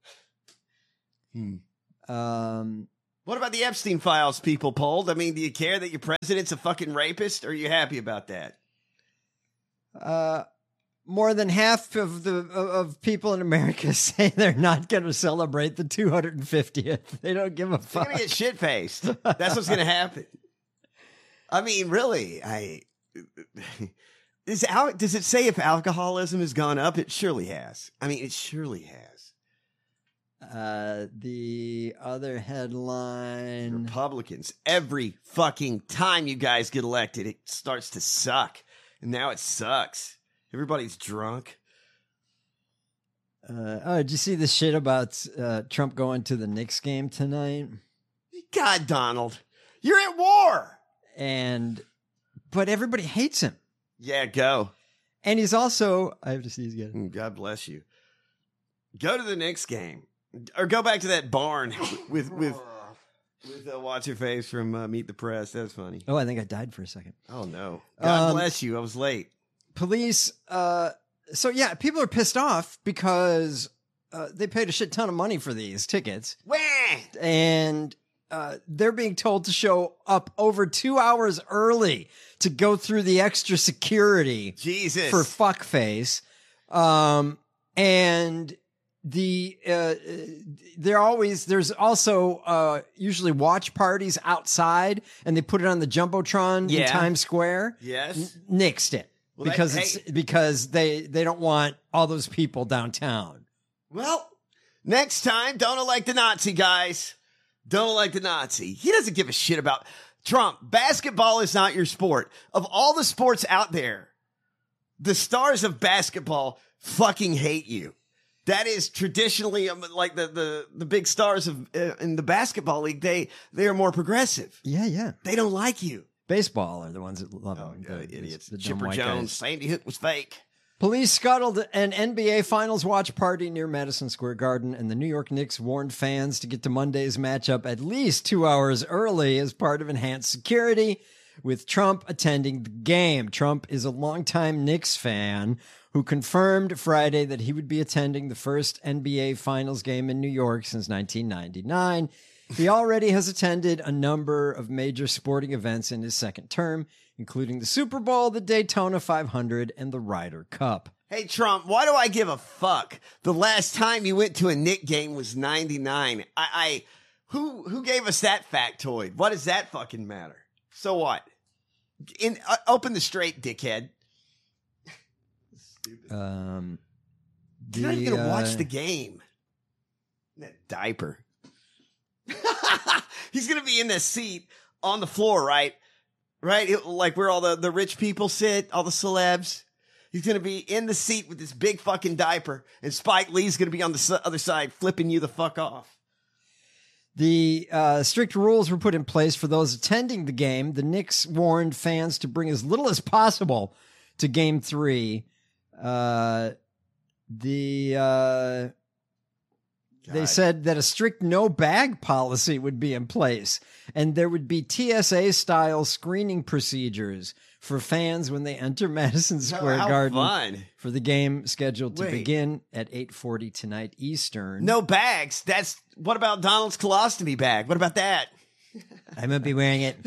Speaker 2: Hmm.
Speaker 1: Um,
Speaker 2: What about the Epstein files people polled? I mean, do you care that your president's a fucking rapist? Or are you happy about that?
Speaker 1: uh, more than half of the of people in America say they're not going to celebrate the two hundred fiftieth. They don't give a
Speaker 2: They're
Speaker 1: fuck.
Speaker 2: gonna get shit faced. That's what's gonna happen. I mean, really, I is al- does it say if alcoholism has gone up? It surely has. I mean, it surely has.
Speaker 1: Uh, the other headline.
Speaker 2: Republicans, every fucking time you guys get elected, it starts to suck, and now it sucks. Everybody's drunk.
Speaker 1: Uh, oh, did you see the shit about uh, Trump going to the Knicks game tonight?
Speaker 2: God, Donald, you're at war.
Speaker 1: And, but everybody hates him.
Speaker 2: Yeah, go.
Speaker 1: And he's also, I have to see his again.
Speaker 2: Mm, God bless you. Go to the Knicks game, or go back to that barn with with with uh, what's your face from uh, Meet the Press. That's funny.
Speaker 1: Oh, I think I died for a second.
Speaker 2: Oh no, God
Speaker 1: Um,
Speaker 2: bless you. I was late.
Speaker 1: Police, uh, so yeah, people are pissed off because uh, they paid a shit ton of money for these tickets.
Speaker 2: Wah!
Speaker 1: And uh, they're being told to show up over two hours early to go through the extra security
Speaker 2: Jesus
Speaker 1: for fuckface. Um, and the uh, they're always there's also uh, usually watch parties outside, and they put it on the jumbotron
Speaker 2: Yeah.
Speaker 1: in Times Square.
Speaker 2: Yes.
Speaker 1: N- nixed it
Speaker 2: Well,
Speaker 1: because
Speaker 2: they-
Speaker 1: it's
Speaker 2: hey.
Speaker 1: because they they don't want all those people downtown.
Speaker 2: Well, next time, don't elect the Nazi, guys. Don't elect the Nazi. He doesn't give a shit about Trump. Basketball is not your sport. Of all the sports out there, the stars of basketball fucking hate you. That is traditionally um, like the, the, the big stars of uh, in the basketball league. They they are more progressive.
Speaker 1: Yeah, yeah.
Speaker 2: They don't like you.
Speaker 1: Baseball are the ones that love
Speaker 2: Oh,
Speaker 1: him.
Speaker 2: yeah,
Speaker 1: the,
Speaker 2: idiots.
Speaker 1: the dumb
Speaker 2: Chipper
Speaker 1: white
Speaker 2: Jones,
Speaker 1: guys.
Speaker 2: Sandy Hook was fake.
Speaker 1: Police scuttled an N B A Finals watch party near Madison Square Garden, and the New York Knicks warned fans to get to Monday's matchup at least two hours early as part of enhanced security, with Trump attending the game. Trump is a longtime Knicks fan who confirmed Friday that he would be attending the first N B A Finals game in New York since nineteen ninety-nine. He already has attended a number of major sporting events in his second term, including the Super Bowl, the Daytona five hundred, and the Ryder Cup.
Speaker 2: Hey, Trump, why do I give a fuck? The last time you went to a Knick game was ninety-nine. I, I, who, who gave us that factoid? What does that fucking matter? So what? In, uh, open the straight, dickhead. Stupid.
Speaker 1: Um, the,
Speaker 2: You're not even gonna
Speaker 1: uh,
Speaker 2: watch the game. That diaper. He's gonna be in the seat on the floor, right? Right? It- like where all the, the rich people sit, all the celebs. He's going to be in the seat with this big fucking diaper, and Spike Lee's going to be on the s- other side flipping you the fuck off.
Speaker 1: The uh, strict rules were put in place for those attending the game. The Knicks warned fans to bring as little as possible to Game Three. Uh, the uh, they
Speaker 2: God.
Speaker 1: said that a strict no bag policy would be in place, and there would be T S A style screening procedures for fans when they enter Madison Square
Speaker 2: How
Speaker 1: Garden
Speaker 2: fun.
Speaker 1: for the game scheduled to
Speaker 2: Wait.
Speaker 1: begin at eight forty tonight Eastern.
Speaker 2: No bags. That's what about Donald's colostomy bag? What about that?
Speaker 1: I won't be wearing it.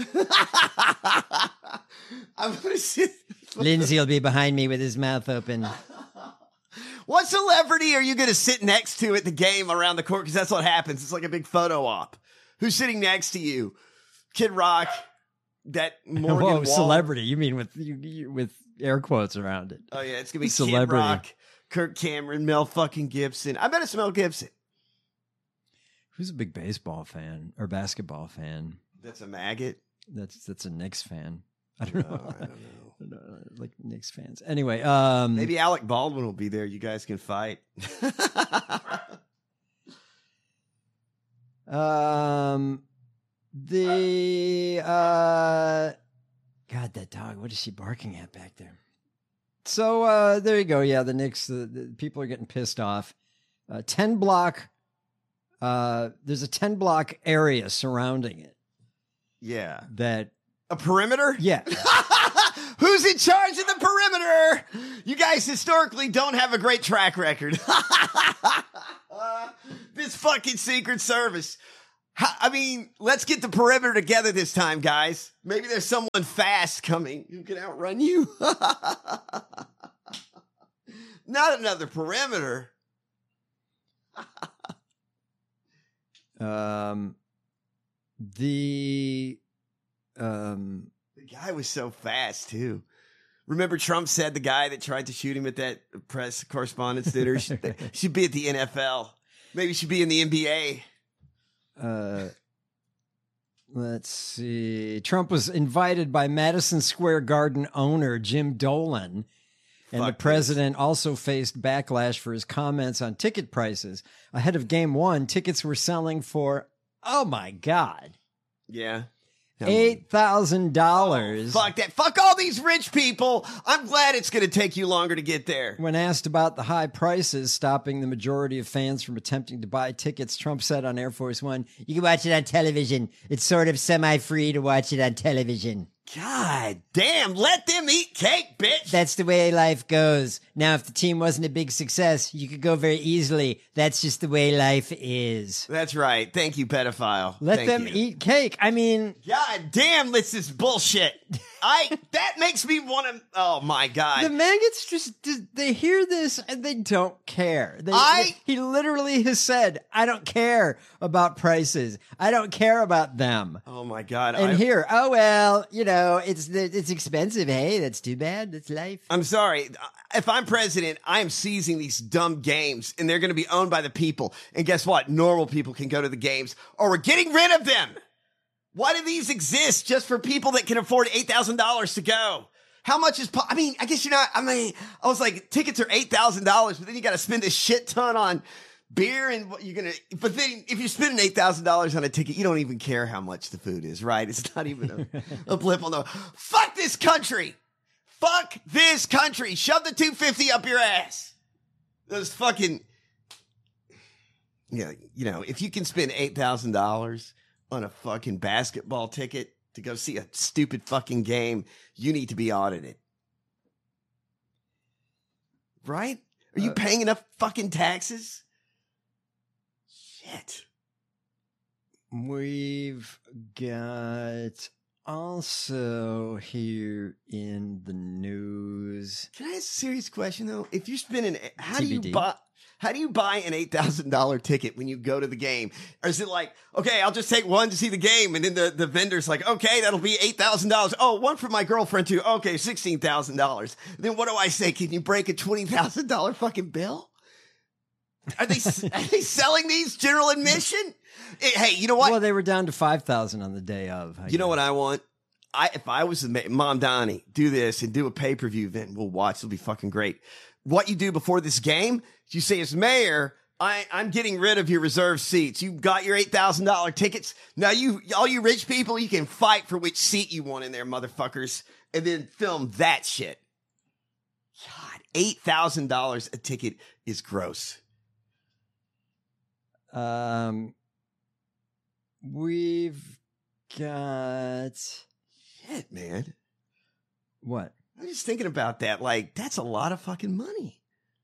Speaker 2: I'm gonna sit.
Speaker 1: Lindsay will be behind me with his mouth open.
Speaker 2: What celebrity are you going to sit next to at the game around the court? Because that's what happens. It's like a big photo op. Who's sitting next to you? Kid Rock. That Morgan
Speaker 1: Whoa,
Speaker 2: Wall.
Speaker 1: celebrity. You mean with you, you, with air quotes around it.
Speaker 2: Oh yeah, it's gonna be
Speaker 1: Celebrity.
Speaker 2: Kid Rock, Kirk Cameron, Mel fucking Gibson. I bet it's Mel Gibson.
Speaker 1: Who's a big baseball fan or basketball fan?
Speaker 2: That's a maggot.
Speaker 1: That's that's a Knicks fan. I don't
Speaker 2: No,
Speaker 1: know.
Speaker 2: I don't know.
Speaker 1: I don't know, like Knicks fans. Anyway, um
Speaker 2: Maybe Alec Baldwin will be there. You guys can fight.
Speaker 1: um the uh God, that dog, what is she barking at back there? So uh there you go. Yeah, the Knicks, the, the people are getting pissed off. Uh ten block uh there's a ten block area surrounding it
Speaker 2: Yeah.
Speaker 1: that
Speaker 2: A perimeter?
Speaker 1: yeah.
Speaker 2: Who's in charge of the perimeter? You guys historically don't have a great track record. This fucking Secret Service. How, I mean, let's get the perimeter together this time, guys. Maybe there's someone fast coming who can outrun you. Not another perimeter.
Speaker 1: um, the um,
Speaker 2: the guy was so fast too. Remember, Trump said the guy that tried to shoot him at that press correspondence dinner should, should be at the N F L. Maybe should be in the N B A.
Speaker 1: Uh, let's see. Trump was invited by Madison Square Garden owner Jim Dolan. And
Speaker 2: Fuck
Speaker 1: the president this. also faced backlash for his comments on ticket prices. Ahead of game one, tickets were selling for, oh my God.
Speaker 2: Yeah.
Speaker 1: eight thousand dollars.
Speaker 2: Oh, fuck that. Fuck all these rich people. I'm glad it's going to take you longer to get there.
Speaker 1: When asked about the high prices stopping the majority of fans from attempting to buy tickets, Trump said on Air Force One, "You can watch it on television. It's sort of semi-free to watch it on television."
Speaker 2: God damn, let them eat cake, bitch.
Speaker 1: That's the way life goes. Now, if the team wasn't a big success, you could go very easily. That's just the way life is.
Speaker 2: That's right. Thank you, pedophile.
Speaker 1: Let
Speaker 2: Thank
Speaker 1: them
Speaker 2: you.
Speaker 1: eat cake. I mean...
Speaker 2: God damn, this is bullshit. I That makes me want to... Oh, my God.
Speaker 1: The maggots just... They hear this and they don't care. They,
Speaker 2: I...
Speaker 1: He literally has said, I don't care about prices. I don't care about them.
Speaker 2: Oh, my God.
Speaker 1: And
Speaker 2: I...
Speaker 1: here, oh, well, you know, it's it's expensive. Hey, that's too bad. That's life.
Speaker 2: I'm sorry. If I'm president, I am seizing these dumb games, and they're going to be owned by the people. And guess what? Normal people can go to the games, or we're getting rid of them. Why do these exist just for people that can afford eight thousand dollars to go? How much is, po- I mean, I guess you're not, I mean, I was like, tickets are eight thousand dollars, but then you got to spend a shit ton on beer and what you're going to, but then if you're spending eight thousand dollars on a ticket, you don't even care how much the food is, right? It's not even a, a blip on the, fuck this country. Fuck this country. Shove the two hundred fifty dollars up your ass. Those fucking, yeah, you know, if you can spend eight thousand dollars on a fucking basketball ticket to go see a stupid fucking game, you need to be audited. Right? Are you uh, paying enough fucking taxes? Shit.
Speaker 1: We've got also here in the news.
Speaker 2: Can I ask a serious question though? If you're spending, how
Speaker 1: T B D.
Speaker 2: do you buy? How do you buy an eight thousand dollars ticket when you go to the game? Or is it like, okay, I'll just take one to see the game. And then the, the vendor's like, okay, that'll be eight thousand dollars. Oh, one for my girlfriend too. Okay, sixteen thousand dollars. Then what do I say? Can you break a twenty thousand dollars fucking bill? Are they, are they selling these general admission? It, hey, you know what?
Speaker 1: Well, they were down to five thousand on the day of. I
Speaker 2: you
Speaker 1: guess.
Speaker 2: know what I want? I If I was the Mom Donnie, do this and do a pay-per-view, then we'll watch. It'll be fucking great. What you do before this game, you say, as mayor, I, I'm getting rid of your reserved seats. You got your eight thousand dollars tickets. Now, you, all you rich people, you can fight for which seat you want in there, motherfuckers, and then film that shit. God, eight thousand dollars a ticket is gross.
Speaker 1: Um, we've got...
Speaker 2: Shit, man.
Speaker 1: What?
Speaker 2: I'm just thinking about that. Like, that's a lot of fucking money.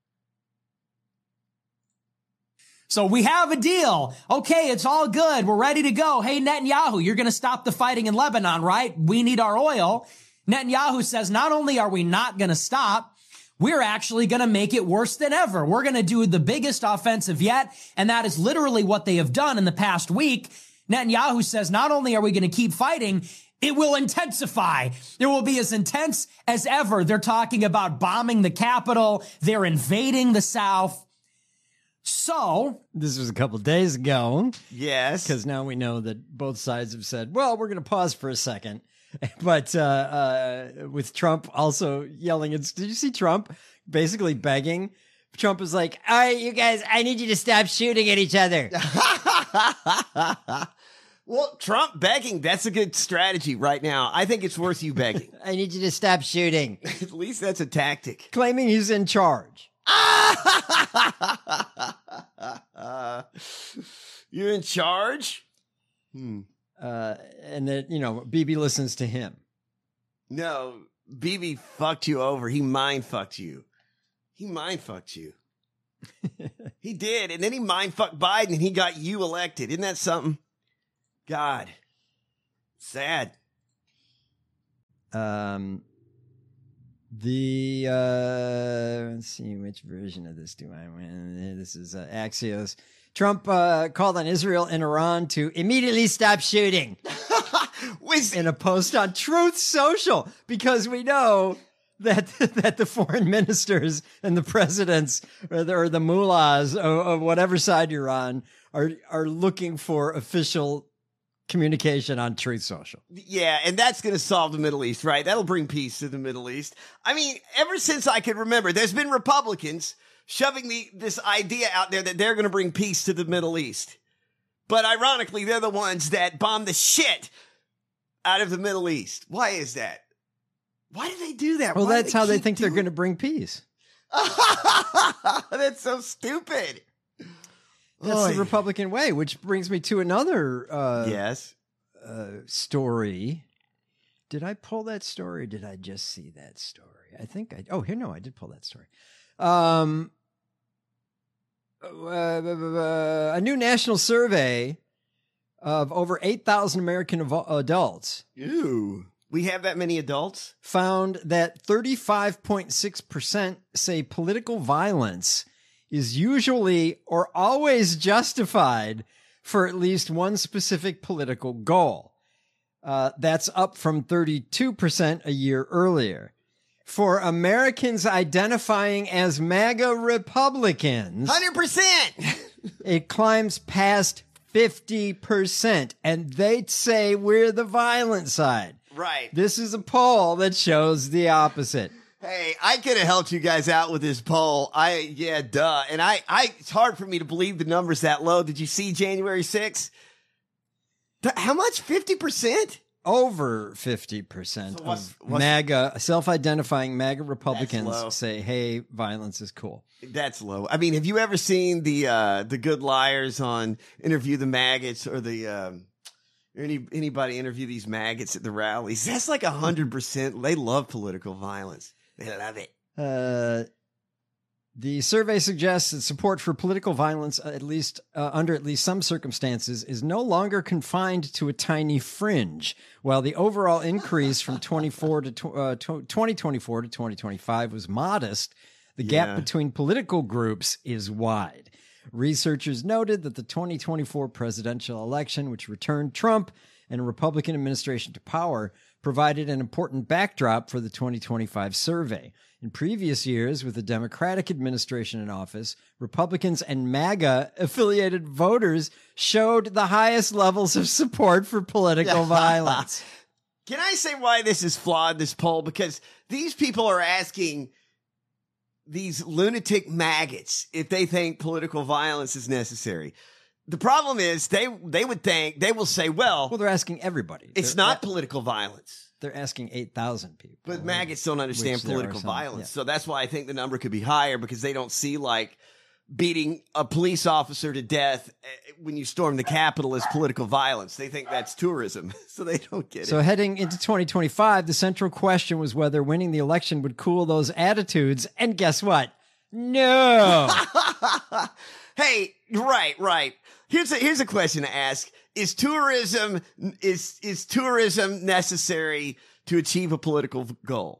Speaker 3: So we have a deal. Okay, it's all good. We're ready to go. Hey, Netanyahu, you're going to stop the fighting in Lebanon, right? We need our oil. Netanyahu says, not only are we not going to stop, we're actually going to make it worse than ever. We're going to do the biggest offensive yet. And that is literally what they have done in the past week. Netanyahu says, not only are we going to keep fighting, it will intensify. It will be as intense as ever. They're talking about bombing the capital. They're invading the South. So,
Speaker 1: this was a couple days ago.
Speaker 2: Yes.
Speaker 1: Because now we know that both sides have said, well, we're going to pause for a second. But uh, uh, with Trump also yelling, it's, did you see Trump basically begging? Trump is like, all right, you guys, I need you to stop shooting at each other.
Speaker 2: Well, Trump begging, that's a good strategy right now. I think it's worth you begging.
Speaker 1: I need you to stop shooting.
Speaker 2: At least that's a tactic.
Speaker 1: Claiming he's in charge.
Speaker 2: uh, you're in charge? Hmm.
Speaker 1: Uh, and that, you know, Bibi listens to him.
Speaker 2: No, Bibi fucked you over. He mind fucked you. He mind fucked you. He did. And then he mindfucked Biden and he got you elected. Isn't that something? God. Sad.
Speaker 1: Um, the, uh, let's see, which version of this do I win? This is uh, Axios. Trump uh, called on Israel and Iran to immediately stop shooting in a post on Truth Social, because we know that that the foreign ministers and the presidents or the, or the mullahs of, of whatever side you're on are are looking for official communication on Truth Social.
Speaker 2: Yeah, and that's going to solve the Middle East, right? That'll bring peace to the Middle East. I mean, ever since I can remember, there's been Republicans shoving the, this idea out there that they're going to bring peace to the Middle East. But ironically, they're the ones that bomb the shit out of the Middle East. Why is that? Why do they do that?
Speaker 1: Well,
Speaker 2: Why
Speaker 1: that's
Speaker 2: do they
Speaker 1: how they
Speaker 2: keep
Speaker 1: think they're
Speaker 2: doing-
Speaker 1: going to bring peace.
Speaker 2: That's so stupid.
Speaker 1: That's
Speaker 2: Oy.
Speaker 1: the Republican way, which brings me to another uh,
Speaker 2: Yes.
Speaker 1: uh, story. Did I pull that story or did I just see that story? I think I, oh, here, no, I did pull that story. Um, uh, uh, a new national survey of over eight thousand American avo- adults
Speaker 2: Ew. We have that many adults?
Speaker 1: found that thirty-five point six percent say political violence is usually or always justified for at least one specific political goal. Uh, that's up from thirty-two percent a year earlier. For Americans identifying as MAGA Republicans,
Speaker 2: one hundred percent.
Speaker 1: it climbs past fifty percent, and they'd say we're the violent side.
Speaker 2: Right.
Speaker 1: This is a poll that shows the opposite.
Speaker 2: Hey, I could have helped you guys out with this poll. I, yeah, duh. And I, I, it's hard for me to believe the numbers that low. Did you see January sixth? Th- How much? fifty percent?
Speaker 1: Over fifty percent
Speaker 2: So what's-
Speaker 1: of
Speaker 2: what's-
Speaker 1: MAGA, self-identifying MAGA
Speaker 2: low.
Speaker 1: Republicans say, hey, violence is cool.
Speaker 2: That's low. I mean, have you ever seen the, uh, the good liars on Interview the Maggots or the, um, or any, anybody interview these maggots at the rallies? That's like a hundred percent. They love political violence. They love it.
Speaker 1: Uh, the survey suggests that support for political violence, uh, at least uh, under at least some circumstances, is no longer confined to a tiny fringe. While the overall increase from twenty-four to tw- uh, tw- twenty twenty-four to twenty twenty-five was modest, the
Speaker 2: Yeah.
Speaker 1: gap between political groups is wide. Researchers noted that the twenty twenty-four presidential election, which returned Trump and a Republican administration to power, provided an important backdrop for the twenty twenty-five survey. In previous years, with the Democratic administration in office, Republicans and MAGA affiliated voters showed the highest levels of support for political violence.
Speaker 2: Can I say why this is flawed, this poll? Because these people are asking these lunatic maggots if they think political violence is necessary. The problem is they they would think, they will say, well,
Speaker 1: Well, they're asking everybody.
Speaker 2: it's
Speaker 1: They're-
Speaker 2: not political violence.
Speaker 1: They're asking eight thousand people.
Speaker 2: But maggots don't understand
Speaker 1: Which there are
Speaker 2: political
Speaker 1: some,
Speaker 2: violence.
Speaker 1: yeah.
Speaker 2: So that's why I think the number could be higher, because they don't see like beating a police officer to death eh, when you storm the Capitol as political violence. They think that's tourism. So they don't get
Speaker 1: So
Speaker 2: it.
Speaker 1: heading into twenty twenty-five, the central question was whether winning the election would cool those attitudes. And guess what? No.
Speaker 2: Hey, right, right. Here's a here's a question to ask. Is tourism is is tourism necessary to achieve a political goal?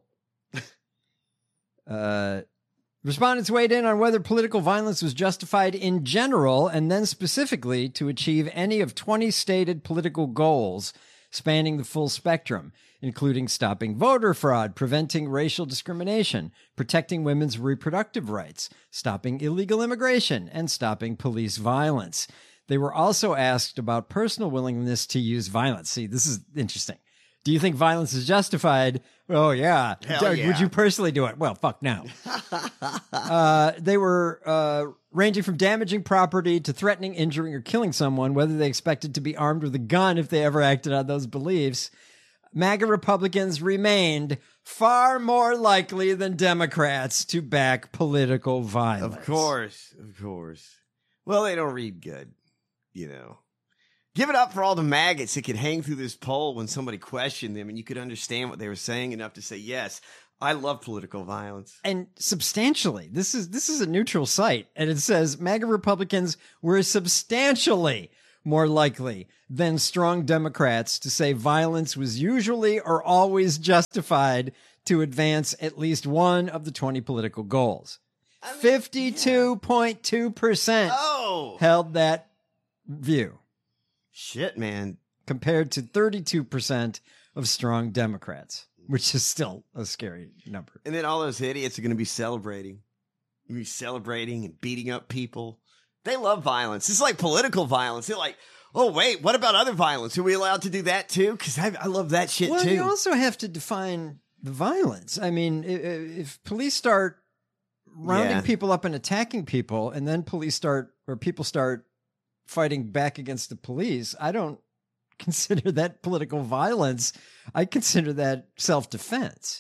Speaker 1: Uh, respondents weighed in on whether political violence was justified in general and then specifically to achieve any of twenty stated political goals spanning the full spectrum, including stopping voter fraud, preventing racial discrimination, protecting women's reproductive rights, stopping illegal immigration, and stopping police violence. They were also asked about personal willingness to use violence. See, this is interesting. Do you think violence is justified? Oh, yeah.
Speaker 2: Hell
Speaker 1: Doug,
Speaker 2: yeah.
Speaker 1: Would you personally do it? Well, fuck no. uh, they were uh, ranging from damaging property to threatening, injuring, or killing someone, whether they expected to be armed with a gun if they ever acted on those beliefs. MAGA Republicans remained far more likely than Democrats to back political violence.
Speaker 2: Of course, of course. Well, they don't read good, you know. Give it up for all the maggots that could hang through this poll when somebody questioned them and you could understand what they were saying enough to say, yes, I love political violence.
Speaker 1: And substantially. This is this is a neutral site, and it says MAGA Republicans were substantially more likely than strong Democrats to say violence was usually or always justified to advance at least one of the twenty political goals.
Speaker 2: I mean,
Speaker 1: fifty-two point two percent
Speaker 2: Oh,
Speaker 1: held that view,
Speaker 2: shit, man.
Speaker 1: compared to thirty-two percent of strong Democrats, which is still a scary number.
Speaker 2: And then all those idiots are going to be celebrating. You're be celebrating and beating up people. They love violence. It's like political violence. They're like, oh, wait, what about other violence? Are we allowed to do that too? Because I, I love that shit
Speaker 1: Well,
Speaker 2: too.
Speaker 1: you also have to define the violence. I mean, i- i- if police start rounding
Speaker 2: Yeah.
Speaker 1: people up and attacking people, and then police start, or people start fighting back against the police, I don't consider that political violence. I consider that self-defense.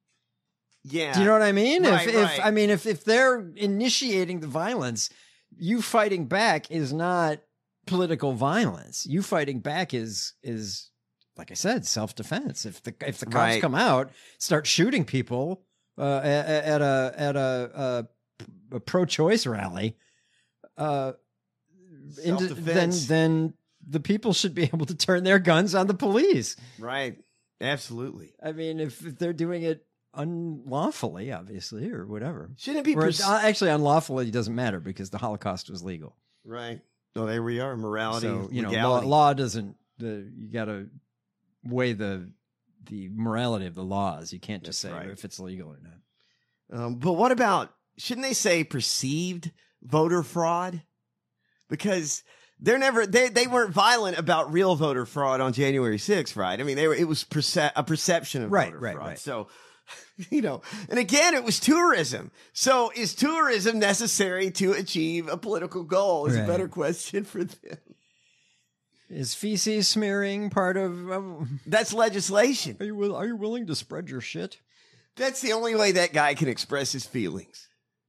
Speaker 2: yeah.
Speaker 1: Do you know what I mean?
Speaker 2: Right,
Speaker 1: if,
Speaker 2: right.
Speaker 1: if I mean, if if they're initiating the violence, you fighting back is not political violence. You fighting back is is like I said, self-defense. If the if the cops
Speaker 2: Right.
Speaker 1: come out, start shooting people uh, at, at a at a, a, a pro-choice rally, uh, into, then
Speaker 2: Self-defense.
Speaker 1: then the people should be able to turn their guns on the police.
Speaker 2: Right. Absolutely.
Speaker 1: I mean, if, if they're doing it unlawfully, obviously, or whatever.
Speaker 2: Shouldn't it be
Speaker 1: Or
Speaker 2: pers-
Speaker 1: uh, actually, unlawfully doesn't matter because the Holocaust was legal.
Speaker 2: right? Oh, there we are. Morality.
Speaker 1: So you know, law,
Speaker 2: legality.
Speaker 1: law doesn't. The you got to weigh the the morality of the laws. You can't just
Speaker 2: That's
Speaker 1: say
Speaker 2: right.
Speaker 1: if it's legal or not.
Speaker 2: Um, but what about, shouldn't they say perceived voter fraud? Because they're never, they, they weren't violent about real voter fraud on January sixth, right? I mean, they were, it was perce- a perception of
Speaker 1: Right,
Speaker 2: voter
Speaker 1: right,
Speaker 2: fraud.
Speaker 1: right.
Speaker 2: So, you know, and again, it was tourism. So is tourism necessary to achieve a political goal is
Speaker 1: Right.
Speaker 2: a better question for them.
Speaker 1: Is feces smearing part of? Um,
Speaker 2: That's legislation.
Speaker 1: are you will, are you willing to spread your shit?
Speaker 2: That's the only way that guy can express his feelings.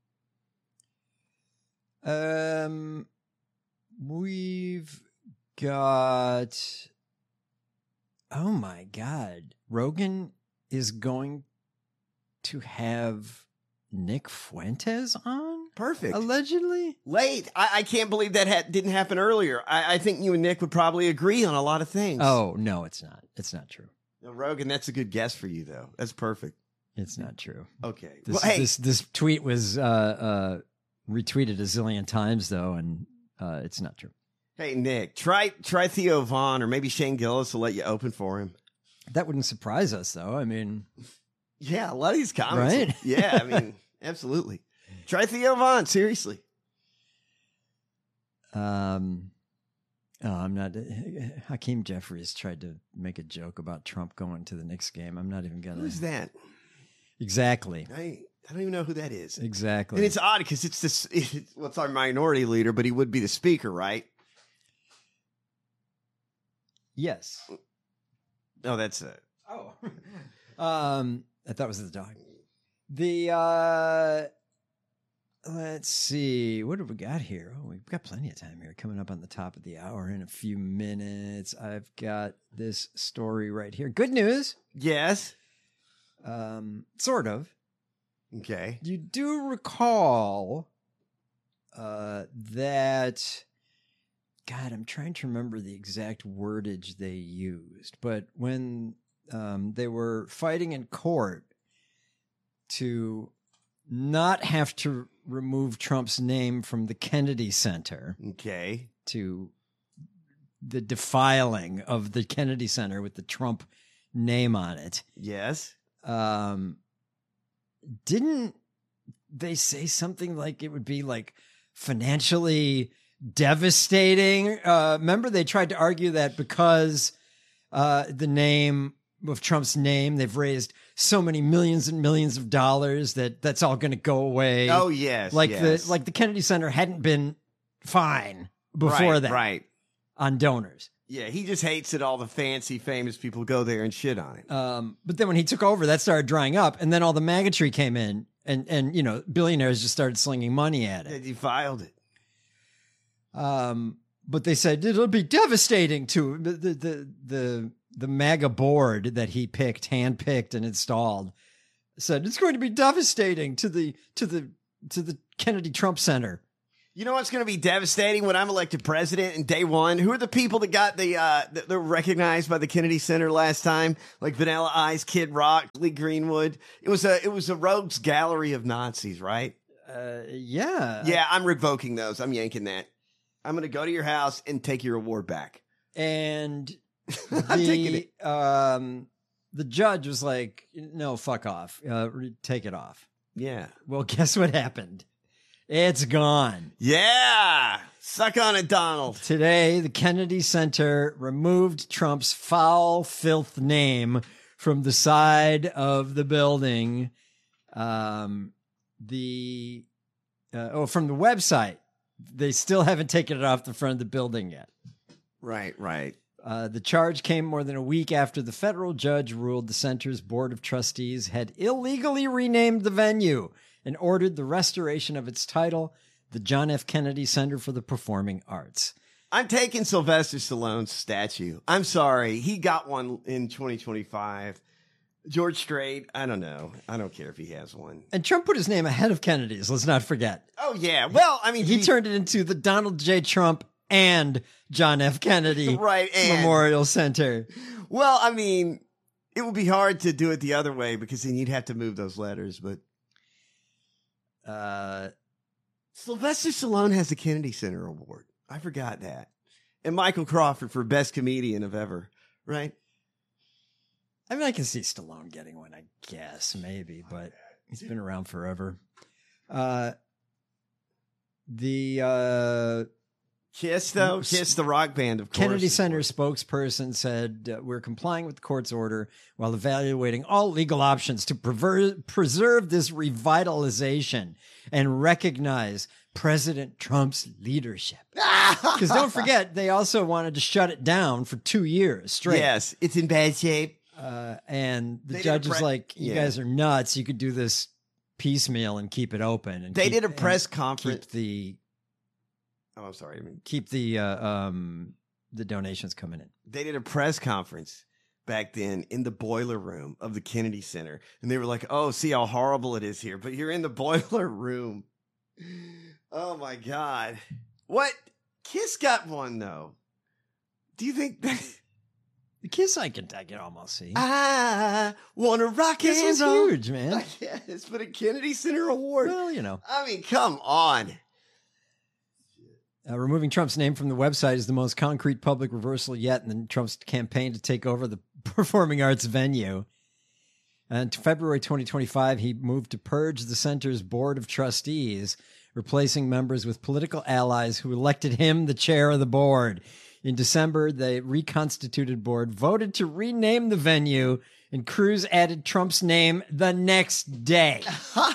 Speaker 1: Um, we've got. Oh my God, Rogan is going to have Nick Fuentes on,
Speaker 2: Perfect.
Speaker 1: allegedly.
Speaker 2: Late. I, I can't believe that ha- didn't happen earlier. I, I think you and Nick would probably agree on a lot of things.
Speaker 1: Oh no, it's not. It's not true.
Speaker 2: No, Rogan, that's a good guess for you, though. That's perfect.
Speaker 1: It's not true.
Speaker 2: Okay.
Speaker 1: This
Speaker 2: well, hey,
Speaker 1: this this tweet was uh, uh, retweeted a zillion times though, and uh, it's not true.
Speaker 2: hey, Nick, try try Theo Vaughn or maybe Shane Gillis will let you open for him.
Speaker 1: That wouldn't surprise us, though. I mean,
Speaker 2: Yeah, a lot of these comments.
Speaker 1: Right?
Speaker 2: Yeah, I mean, absolutely. Try Theo Vaughn, seriously.
Speaker 1: um, oh, I'm not. Hakeem Jeffries tried to make a joke about Trump going to the Knicks game. I'm not even gonna.
Speaker 2: Who's that?
Speaker 1: Exactly.
Speaker 2: I, I don't even know who that is.
Speaker 1: Exactly.
Speaker 2: And it's odd because it's this. It's, well, it's our minority leader, but he would be the speaker, right?
Speaker 1: yes.
Speaker 2: No, that's a.
Speaker 1: Oh. um, I thought it was the dog. The uh, let's see, what have we got here? Oh, we've got plenty of time here. Coming up on the top of the hour in a few minutes. I've got this story right here. Good news.
Speaker 2: Yes.
Speaker 1: Um, sort of.
Speaker 2: Okay.
Speaker 1: You do recall uh, that. God, I'm trying to remember the exact wordage they used, but when um, they were fighting in court to not have to remove Trump's name from the Kennedy Center,
Speaker 2: Okay.
Speaker 1: to the defiling of the Kennedy Center with the Trump name on it,
Speaker 2: Yes.
Speaker 1: um, didn't they say something like it would be like financially devastating? Uh, remember, they tried to argue that because uh, the name of Trump's name, they've raised so many millions and millions of dollars that that's all going to go away.
Speaker 2: Oh yes.
Speaker 1: like
Speaker 2: yes.
Speaker 1: the like the Kennedy Center hadn't been fine before
Speaker 2: right,
Speaker 1: that
Speaker 2: Right.
Speaker 1: on donors.
Speaker 2: Yeah, he just hates that all the fancy, famous people go there and shit on it.
Speaker 1: Um, but then when he took over, that started drying up, and then all the MAGA tree came in, and and you know billionaires just started slinging money at
Speaker 2: They
Speaker 1: it.
Speaker 2: defiled it.
Speaker 1: Um, but they said it'll be devastating to the the the the, the MAGA board that he picked, handpicked, and installed. said it's going to be devastating to the to the to the Kennedy Trump Center.
Speaker 2: You know what's going to be devastating when I'm elected president in day one? Who are the people that got the, uh, that they're recognized by the Kennedy Center last time? Like Vanilla Ice, Kid Rock, Lee Greenwood. It was a, it was a rogues gallery of Nazis, right?
Speaker 1: Uh, yeah.
Speaker 2: Yeah, I'm revoking those. I'm yanking that. I'm going to go to your house and take your award back.
Speaker 1: And
Speaker 2: I'm taking
Speaker 1: the,
Speaker 2: it.
Speaker 1: um, the judge was like, no, fuck off. Uh, re- take it off.
Speaker 2: Yeah.
Speaker 1: Well, guess what happened? It's gone.
Speaker 2: Yeah. Suck on it, Donald.
Speaker 1: Today, the Kennedy Center removed Trump's foul filth name from the side of the building. Um, the uh, oh, from the website. They still haven't taken it off the front of the building yet.
Speaker 2: Right, right.
Speaker 1: Uh, the charge came more than a week after the federal judge ruled the center's board of trustees had illegally renamed the venue and ordered the restoration of its title, the John F. Kennedy Center for the Performing Arts.
Speaker 2: I'm taking Sylvester Stallone's statue. I'm sorry. He got one in twenty twenty-five. George Strait, I don't know. I don't care if he has one.
Speaker 1: And Trump put his name ahead of Kennedy's, let's not forget.
Speaker 2: Oh, yeah. Well, I mean,
Speaker 1: He turned it into the Donald J. Trump and John F. Kennedy
Speaker 2: Right, and-
Speaker 1: Memorial Center.
Speaker 2: Well, I mean, it would be hard to do it the other way because then you'd have to move those letters. But
Speaker 1: Uh,
Speaker 2: Sylvester Stallone has the Kennedy Center Award. I forgot that. And Michael Crawford for Best Comedian of Ever, right?
Speaker 1: I mean, I can see Stallone getting one, I guess, maybe, but he's been around forever. Uh, the uh,
Speaker 2: Kiss, though. Kiss, the rock band, of course.
Speaker 1: Kennedy
Speaker 2: is
Speaker 1: Center
Speaker 2: one.
Speaker 1: spokesperson said, uh, we're complying with the court's order while evaluating all legal options to prever- preserve this revitalization and recognize President Trump's leadership. Because don't forget, they also wanted to shut it down for two years straight.
Speaker 2: Yes, it's in bad shape.
Speaker 1: Uh, and the
Speaker 2: They did
Speaker 1: judge
Speaker 2: a
Speaker 1: was
Speaker 2: pre-
Speaker 1: like, you
Speaker 2: yeah.
Speaker 1: guys are nuts. You could do this piecemeal and keep it open. And
Speaker 2: They
Speaker 1: keep-
Speaker 2: did a
Speaker 1: and
Speaker 2: press conference.
Speaker 1: Keep the
Speaker 2: Oh, I'm sorry. I mean,
Speaker 1: keep the uh, um the donations coming in.
Speaker 2: they did a press conference back then in the boiler room of the Kennedy Center. And they were like, oh, see how horrible it is here. But you're in the boiler room. Oh, my God. What? Kiss got one, though. Do you think that...
Speaker 1: The Kiss, I can I can almost see.
Speaker 2: I want to rock
Speaker 1: Kiss
Speaker 2: and
Speaker 1: is
Speaker 2: roll.
Speaker 1: huge, man.
Speaker 2: Yes, but a Kennedy Center Award.
Speaker 1: Well, you know,
Speaker 2: I mean, come on.
Speaker 1: uh, removing Trump's name from the website is the most concrete public reversal yet in Trump's campaign to take over the performing arts venue. And February twenty twenty-five, he moved to purge the center's board of trustees, replacing members with political allies who elected him the chair of the board. In December, the reconstituted board voted to rename the venue, and Cruz added Trump's name the next day.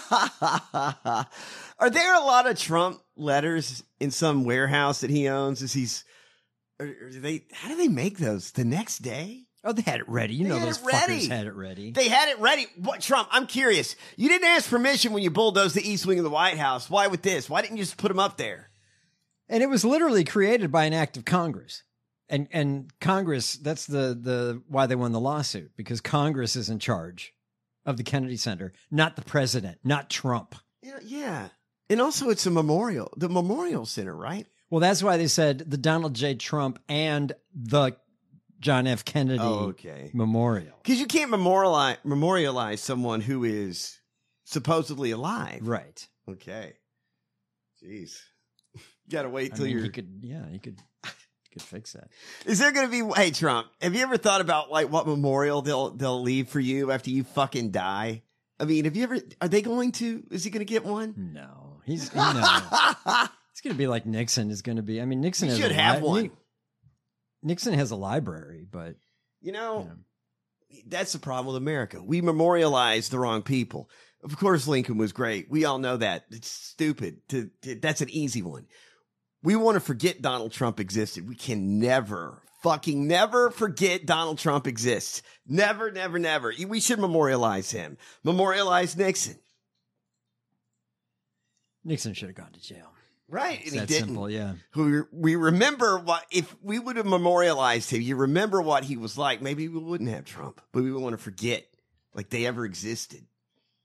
Speaker 2: Are there a lot of Trump letters in some warehouse that he owns? Is he's, or, or do they? How do they make those the next day?
Speaker 1: Oh, they had it ready. You
Speaker 2: They
Speaker 1: know
Speaker 2: had
Speaker 1: those
Speaker 2: it ready.
Speaker 1: fuckers had it ready.
Speaker 2: They had it ready. What, Trump? I'm curious. You didn't ask permission when you bulldozed the East Wing of the White House. Why with this? Why didn't you just put them up there?
Speaker 1: And it was literally created by an act of Congress. And and Congress, that's the the why they won the lawsuit, because Congress is in charge of the Kennedy Center, not the president, not Trump.
Speaker 2: Yeah, yeah. And also, it's a memorial, the Memorial Center, right?
Speaker 1: Well, that's why they said the Donald J. Trump and the John F. Kennedy
Speaker 2: Oh, okay.
Speaker 1: Memorial.
Speaker 2: Because you can't memorialize memorialize someone who is supposedly alive.
Speaker 1: Right.
Speaker 2: Okay. Jeez. You gotta wait
Speaker 1: I
Speaker 2: till
Speaker 1: mean,
Speaker 2: you're.
Speaker 1: he could, yeah, he could, he could fix that.
Speaker 2: Is there gonna be? Hey, Trump, have you ever thought about like what memorial they'll they'll leave for you after you fucking die? I mean, have you ever? Are they going to? Is he gonna get one?
Speaker 1: No, he's no. It's going to be like Nixon is going to be. I mean, Nixon
Speaker 2: He
Speaker 1: has
Speaker 2: should
Speaker 1: a
Speaker 2: have
Speaker 1: li-
Speaker 2: one.
Speaker 1: Nixon has a library, but
Speaker 2: You know,
Speaker 1: you know.
Speaker 2: that's the problem with America. We memorialize the wrong people. Of course, Lincoln was great. We all know that. It's stupid. To, to that's an easy one. We want to forget Donald Trump existed. We can never, fucking never forget Donald Trump exists. Never, never, never. We should memorialize him. Memorialize Nixon.
Speaker 1: Nixon should have gone to jail.
Speaker 2: Right.
Speaker 1: It's
Speaker 2: And he
Speaker 1: that
Speaker 2: didn't.
Speaker 1: simple, yeah.
Speaker 2: We, we remember what, if we would have memorialized him, you remember what he was like. Maybe we wouldn't have Trump, but we would want to forget like they ever existed.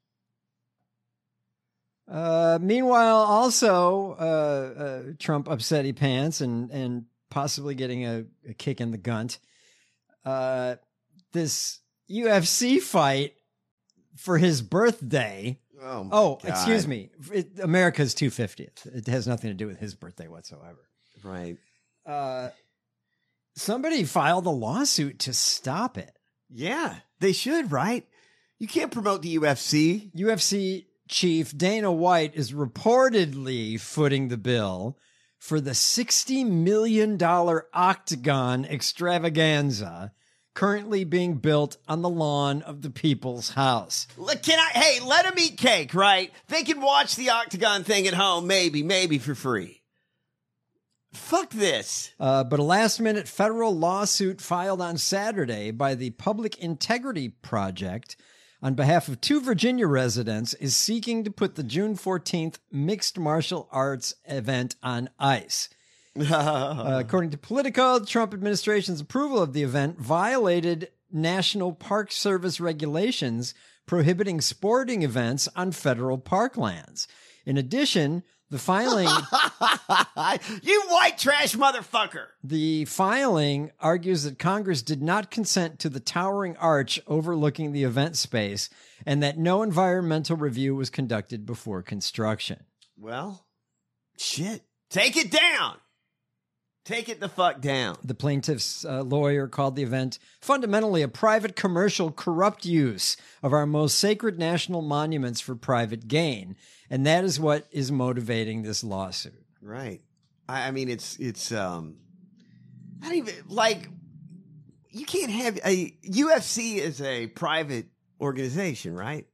Speaker 1: Uh, meanwhile, also, uh, uh, Trump upsetty pants and, and possibly getting a, a kick in the gunt. Uh, this U F C fight for his birthday.
Speaker 2: Oh, my
Speaker 1: oh
Speaker 2: God.
Speaker 1: excuse me. It, America's two hundred fiftieth. It has nothing to do with his birthday whatsoever.
Speaker 2: Right.
Speaker 1: Uh, somebody filed a lawsuit to stop it.
Speaker 2: Yeah, they should, right? You can't promote the U F C.
Speaker 1: U F C chief Dana White is reportedly footing the bill for the sixty million dollars Octagon extravaganza currently being built on the lawn of the People's House.
Speaker 2: Look, can I? Hey, let them eat cake, right? They can watch the Octagon thing at home, maybe, maybe for free. Fuck this.
Speaker 1: Uh, but a last-minute federal lawsuit filed on Saturday by the Public Integrity Project on behalf of two Virginia residents is seeking to put the June fourteenth mixed martial arts event on ice. Uh, according to Politico, the Trump administration's approval of the event violated National Park Service regulations prohibiting sporting events on federal parklands. In addition, the filing...
Speaker 2: You white trash motherfucker!
Speaker 1: The filing argues that Congress did not consent to the towering arch overlooking the event space and that no environmental review was conducted before construction.
Speaker 2: Well, shit. Take it down! Take it the fuck down.
Speaker 1: The plaintiff's uh, lawyer called the event fundamentally a private commercial corrupt use of our most sacred national monuments for private gain. And that is what is motivating this lawsuit.
Speaker 2: Right. I, I mean, it's, it's, um, I don't even, like, you can't have a, U F C is a private organization, right?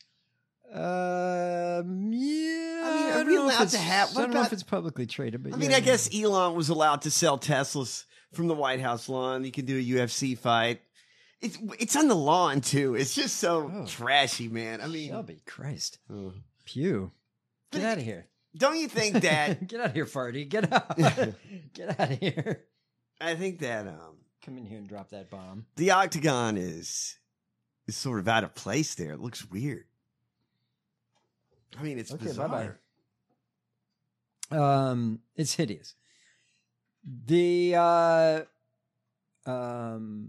Speaker 1: Um, yeah.
Speaker 2: I mean, are
Speaker 1: I
Speaker 2: we
Speaker 1: don't know if
Speaker 2: allowed
Speaker 1: it's-
Speaker 2: to have-
Speaker 1: I
Speaker 2: what
Speaker 1: don't know
Speaker 2: about-
Speaker 1: if it's publicly traded, but
Speaker 2: I mean,
Speaker 1: yeah.
Speaker 2: I guess Elon was allowed to sell Teslas from the White House lawn. You could do a U F C fight. It's it's on the lawn too. It's just so
Speaker 1: Oh.
Speaker 2: trashy, man. I mean,
Speaker 1: Shelby, Christ.
Speaker 2: uh,
Speaker 1: Pew. Get out of here.
Speaker 2: don't you think that?
Speaker 1: Get out of here, Farty. Get out. Get out of here.
Speaker 2: I think that um,
Speaker 1: Come in here and drop that bomb.
Speaker 2: the Octagon is is sort of out of place there. It looks weird. I mean, it's
Speaker 1: Okay,
Speaker 2: bizarre.
Speaker 1: bye-bye. Um, it's hideous. The uh, um,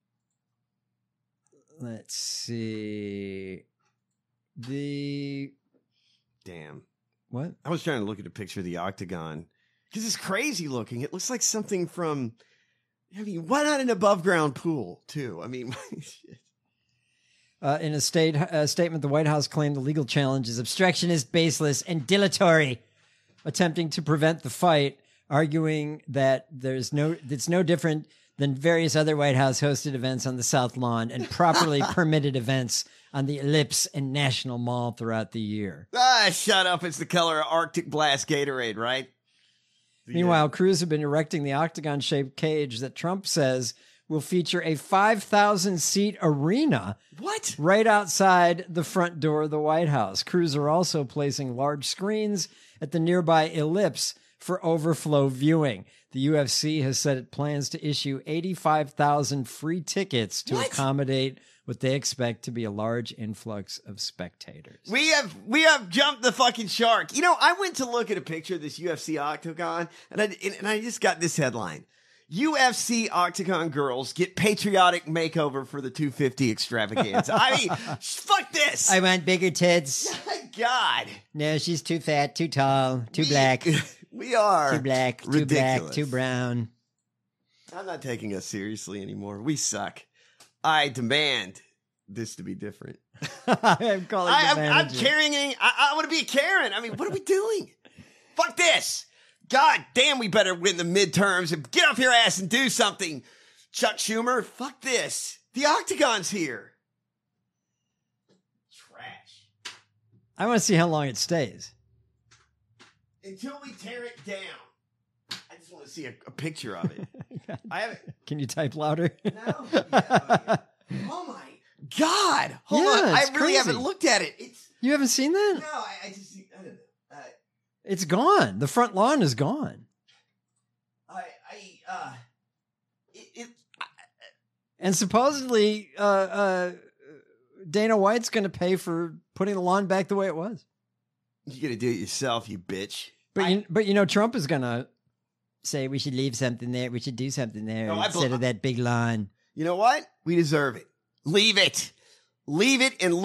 Speaker 1: let's see. The
Speaker 2: Damn.
Speaker 1: what?
Speaker 2: I was trying to look at a picture of the Octagon because it's crazy looking. It looks like something from. I mean, why not an above ground pool too? I mean, shit.
Speaker 1: Uh, in a state uh, statement, the White House claimed the legal challenge is obstructionist, baseless, and dilatory, attempting to prevent the fight, arguing that there's no it's no different than various other White House hosted events on the South Lawn and properly permitted events on the Ellipse and National Mall throughout the year.
Speaker 2: Ah, shut up! It's the color of Arctic Blast Gatorade, right?
Speaker 1: Meanwhile, crews have been erecting the octagon-shaped cage that Trump says will feature a five thousand seat arena
Speaker 2: What?
Speaker 1: right outside the front door of the White House. Crews are also placing large screens at the nearby Ellipse for overflow viewing. The U F C has said it plans to issue eighty-five thousand free tickets to
Speaker 2: What?
Speaker 1: accommodate what they expect to be a large influx of spectators.
Speaker 2: We have we have jumped the fucking shark. You know, I went to look at a picture of this U F C Octagon, and I and I just got this headline: U F C Octagon girls get patriotic makeover for the two fifty extravaganza. I mean, fuck this.
Speaker 1: I want bigger tits.
Speaker 2: My God,
Speaker 1: No, she's too fat, too tall, too
Speaker 2: We-
Speaker 1: black,
Speaker 2: we are
Speaker 1: too black, too
Speaker 2: ridiculous.
Speaker 1: black, too brown.
Speaker 2: I'm not taking us seriously anymore. We suck. I demand this to be different.
Speaker 1: I'm calling
Speaker 2: I,
Speaker 1: the
Speaker 2: I'm, I'm
Speaker 1: manager.
Speaker 2: carrying. I, I want to be a Karen. I mean, what are we doing? Fuck this. God damn, we better win the midterms and get off your ass and do something. Chuck Schumer, fuck this. The Octagon's here. Trash.
Speaker 1: I want to see how long it stays.
Speaker 2: Until we tear it down. I just want to see a, a picture of it. I haven't.
Speaker 1: Can you type louder?
Speaker 2: No. Yeah, oh, yeah. Oh my God. Hold
Speaker 1: Yeah,
Speaker 2: on. I
Speaker 1: it's
Speaker 2: really
Speaker 1: crazy.
Speaker 2: haven't looked at it. It's
Speaker 1: You haven't seen that?
Speaker 2: no. I, I just. I don't know. Uh,
Speaker 1: It's gone. The front lawn is gone.
Speaker 2: I. I. Uh. It. it
Speaker 1: And supposedly, uh, uh, Dana White's going to pay for putting the lawn back the way it was.
Speaker 2: You gotta do it yourself, you bitch.
Speaker 1: But
Speaker 2: I-
Speaker 1: you, but you know, Trump is gonna say we should leave something there. We should do something there
Speaker 2: No, I
Speaker 1: instead
Speaker 2: bel-
Speaker 1: of that big line.
Speaker 2: You know what? We deserve it. Leave it. Leave it and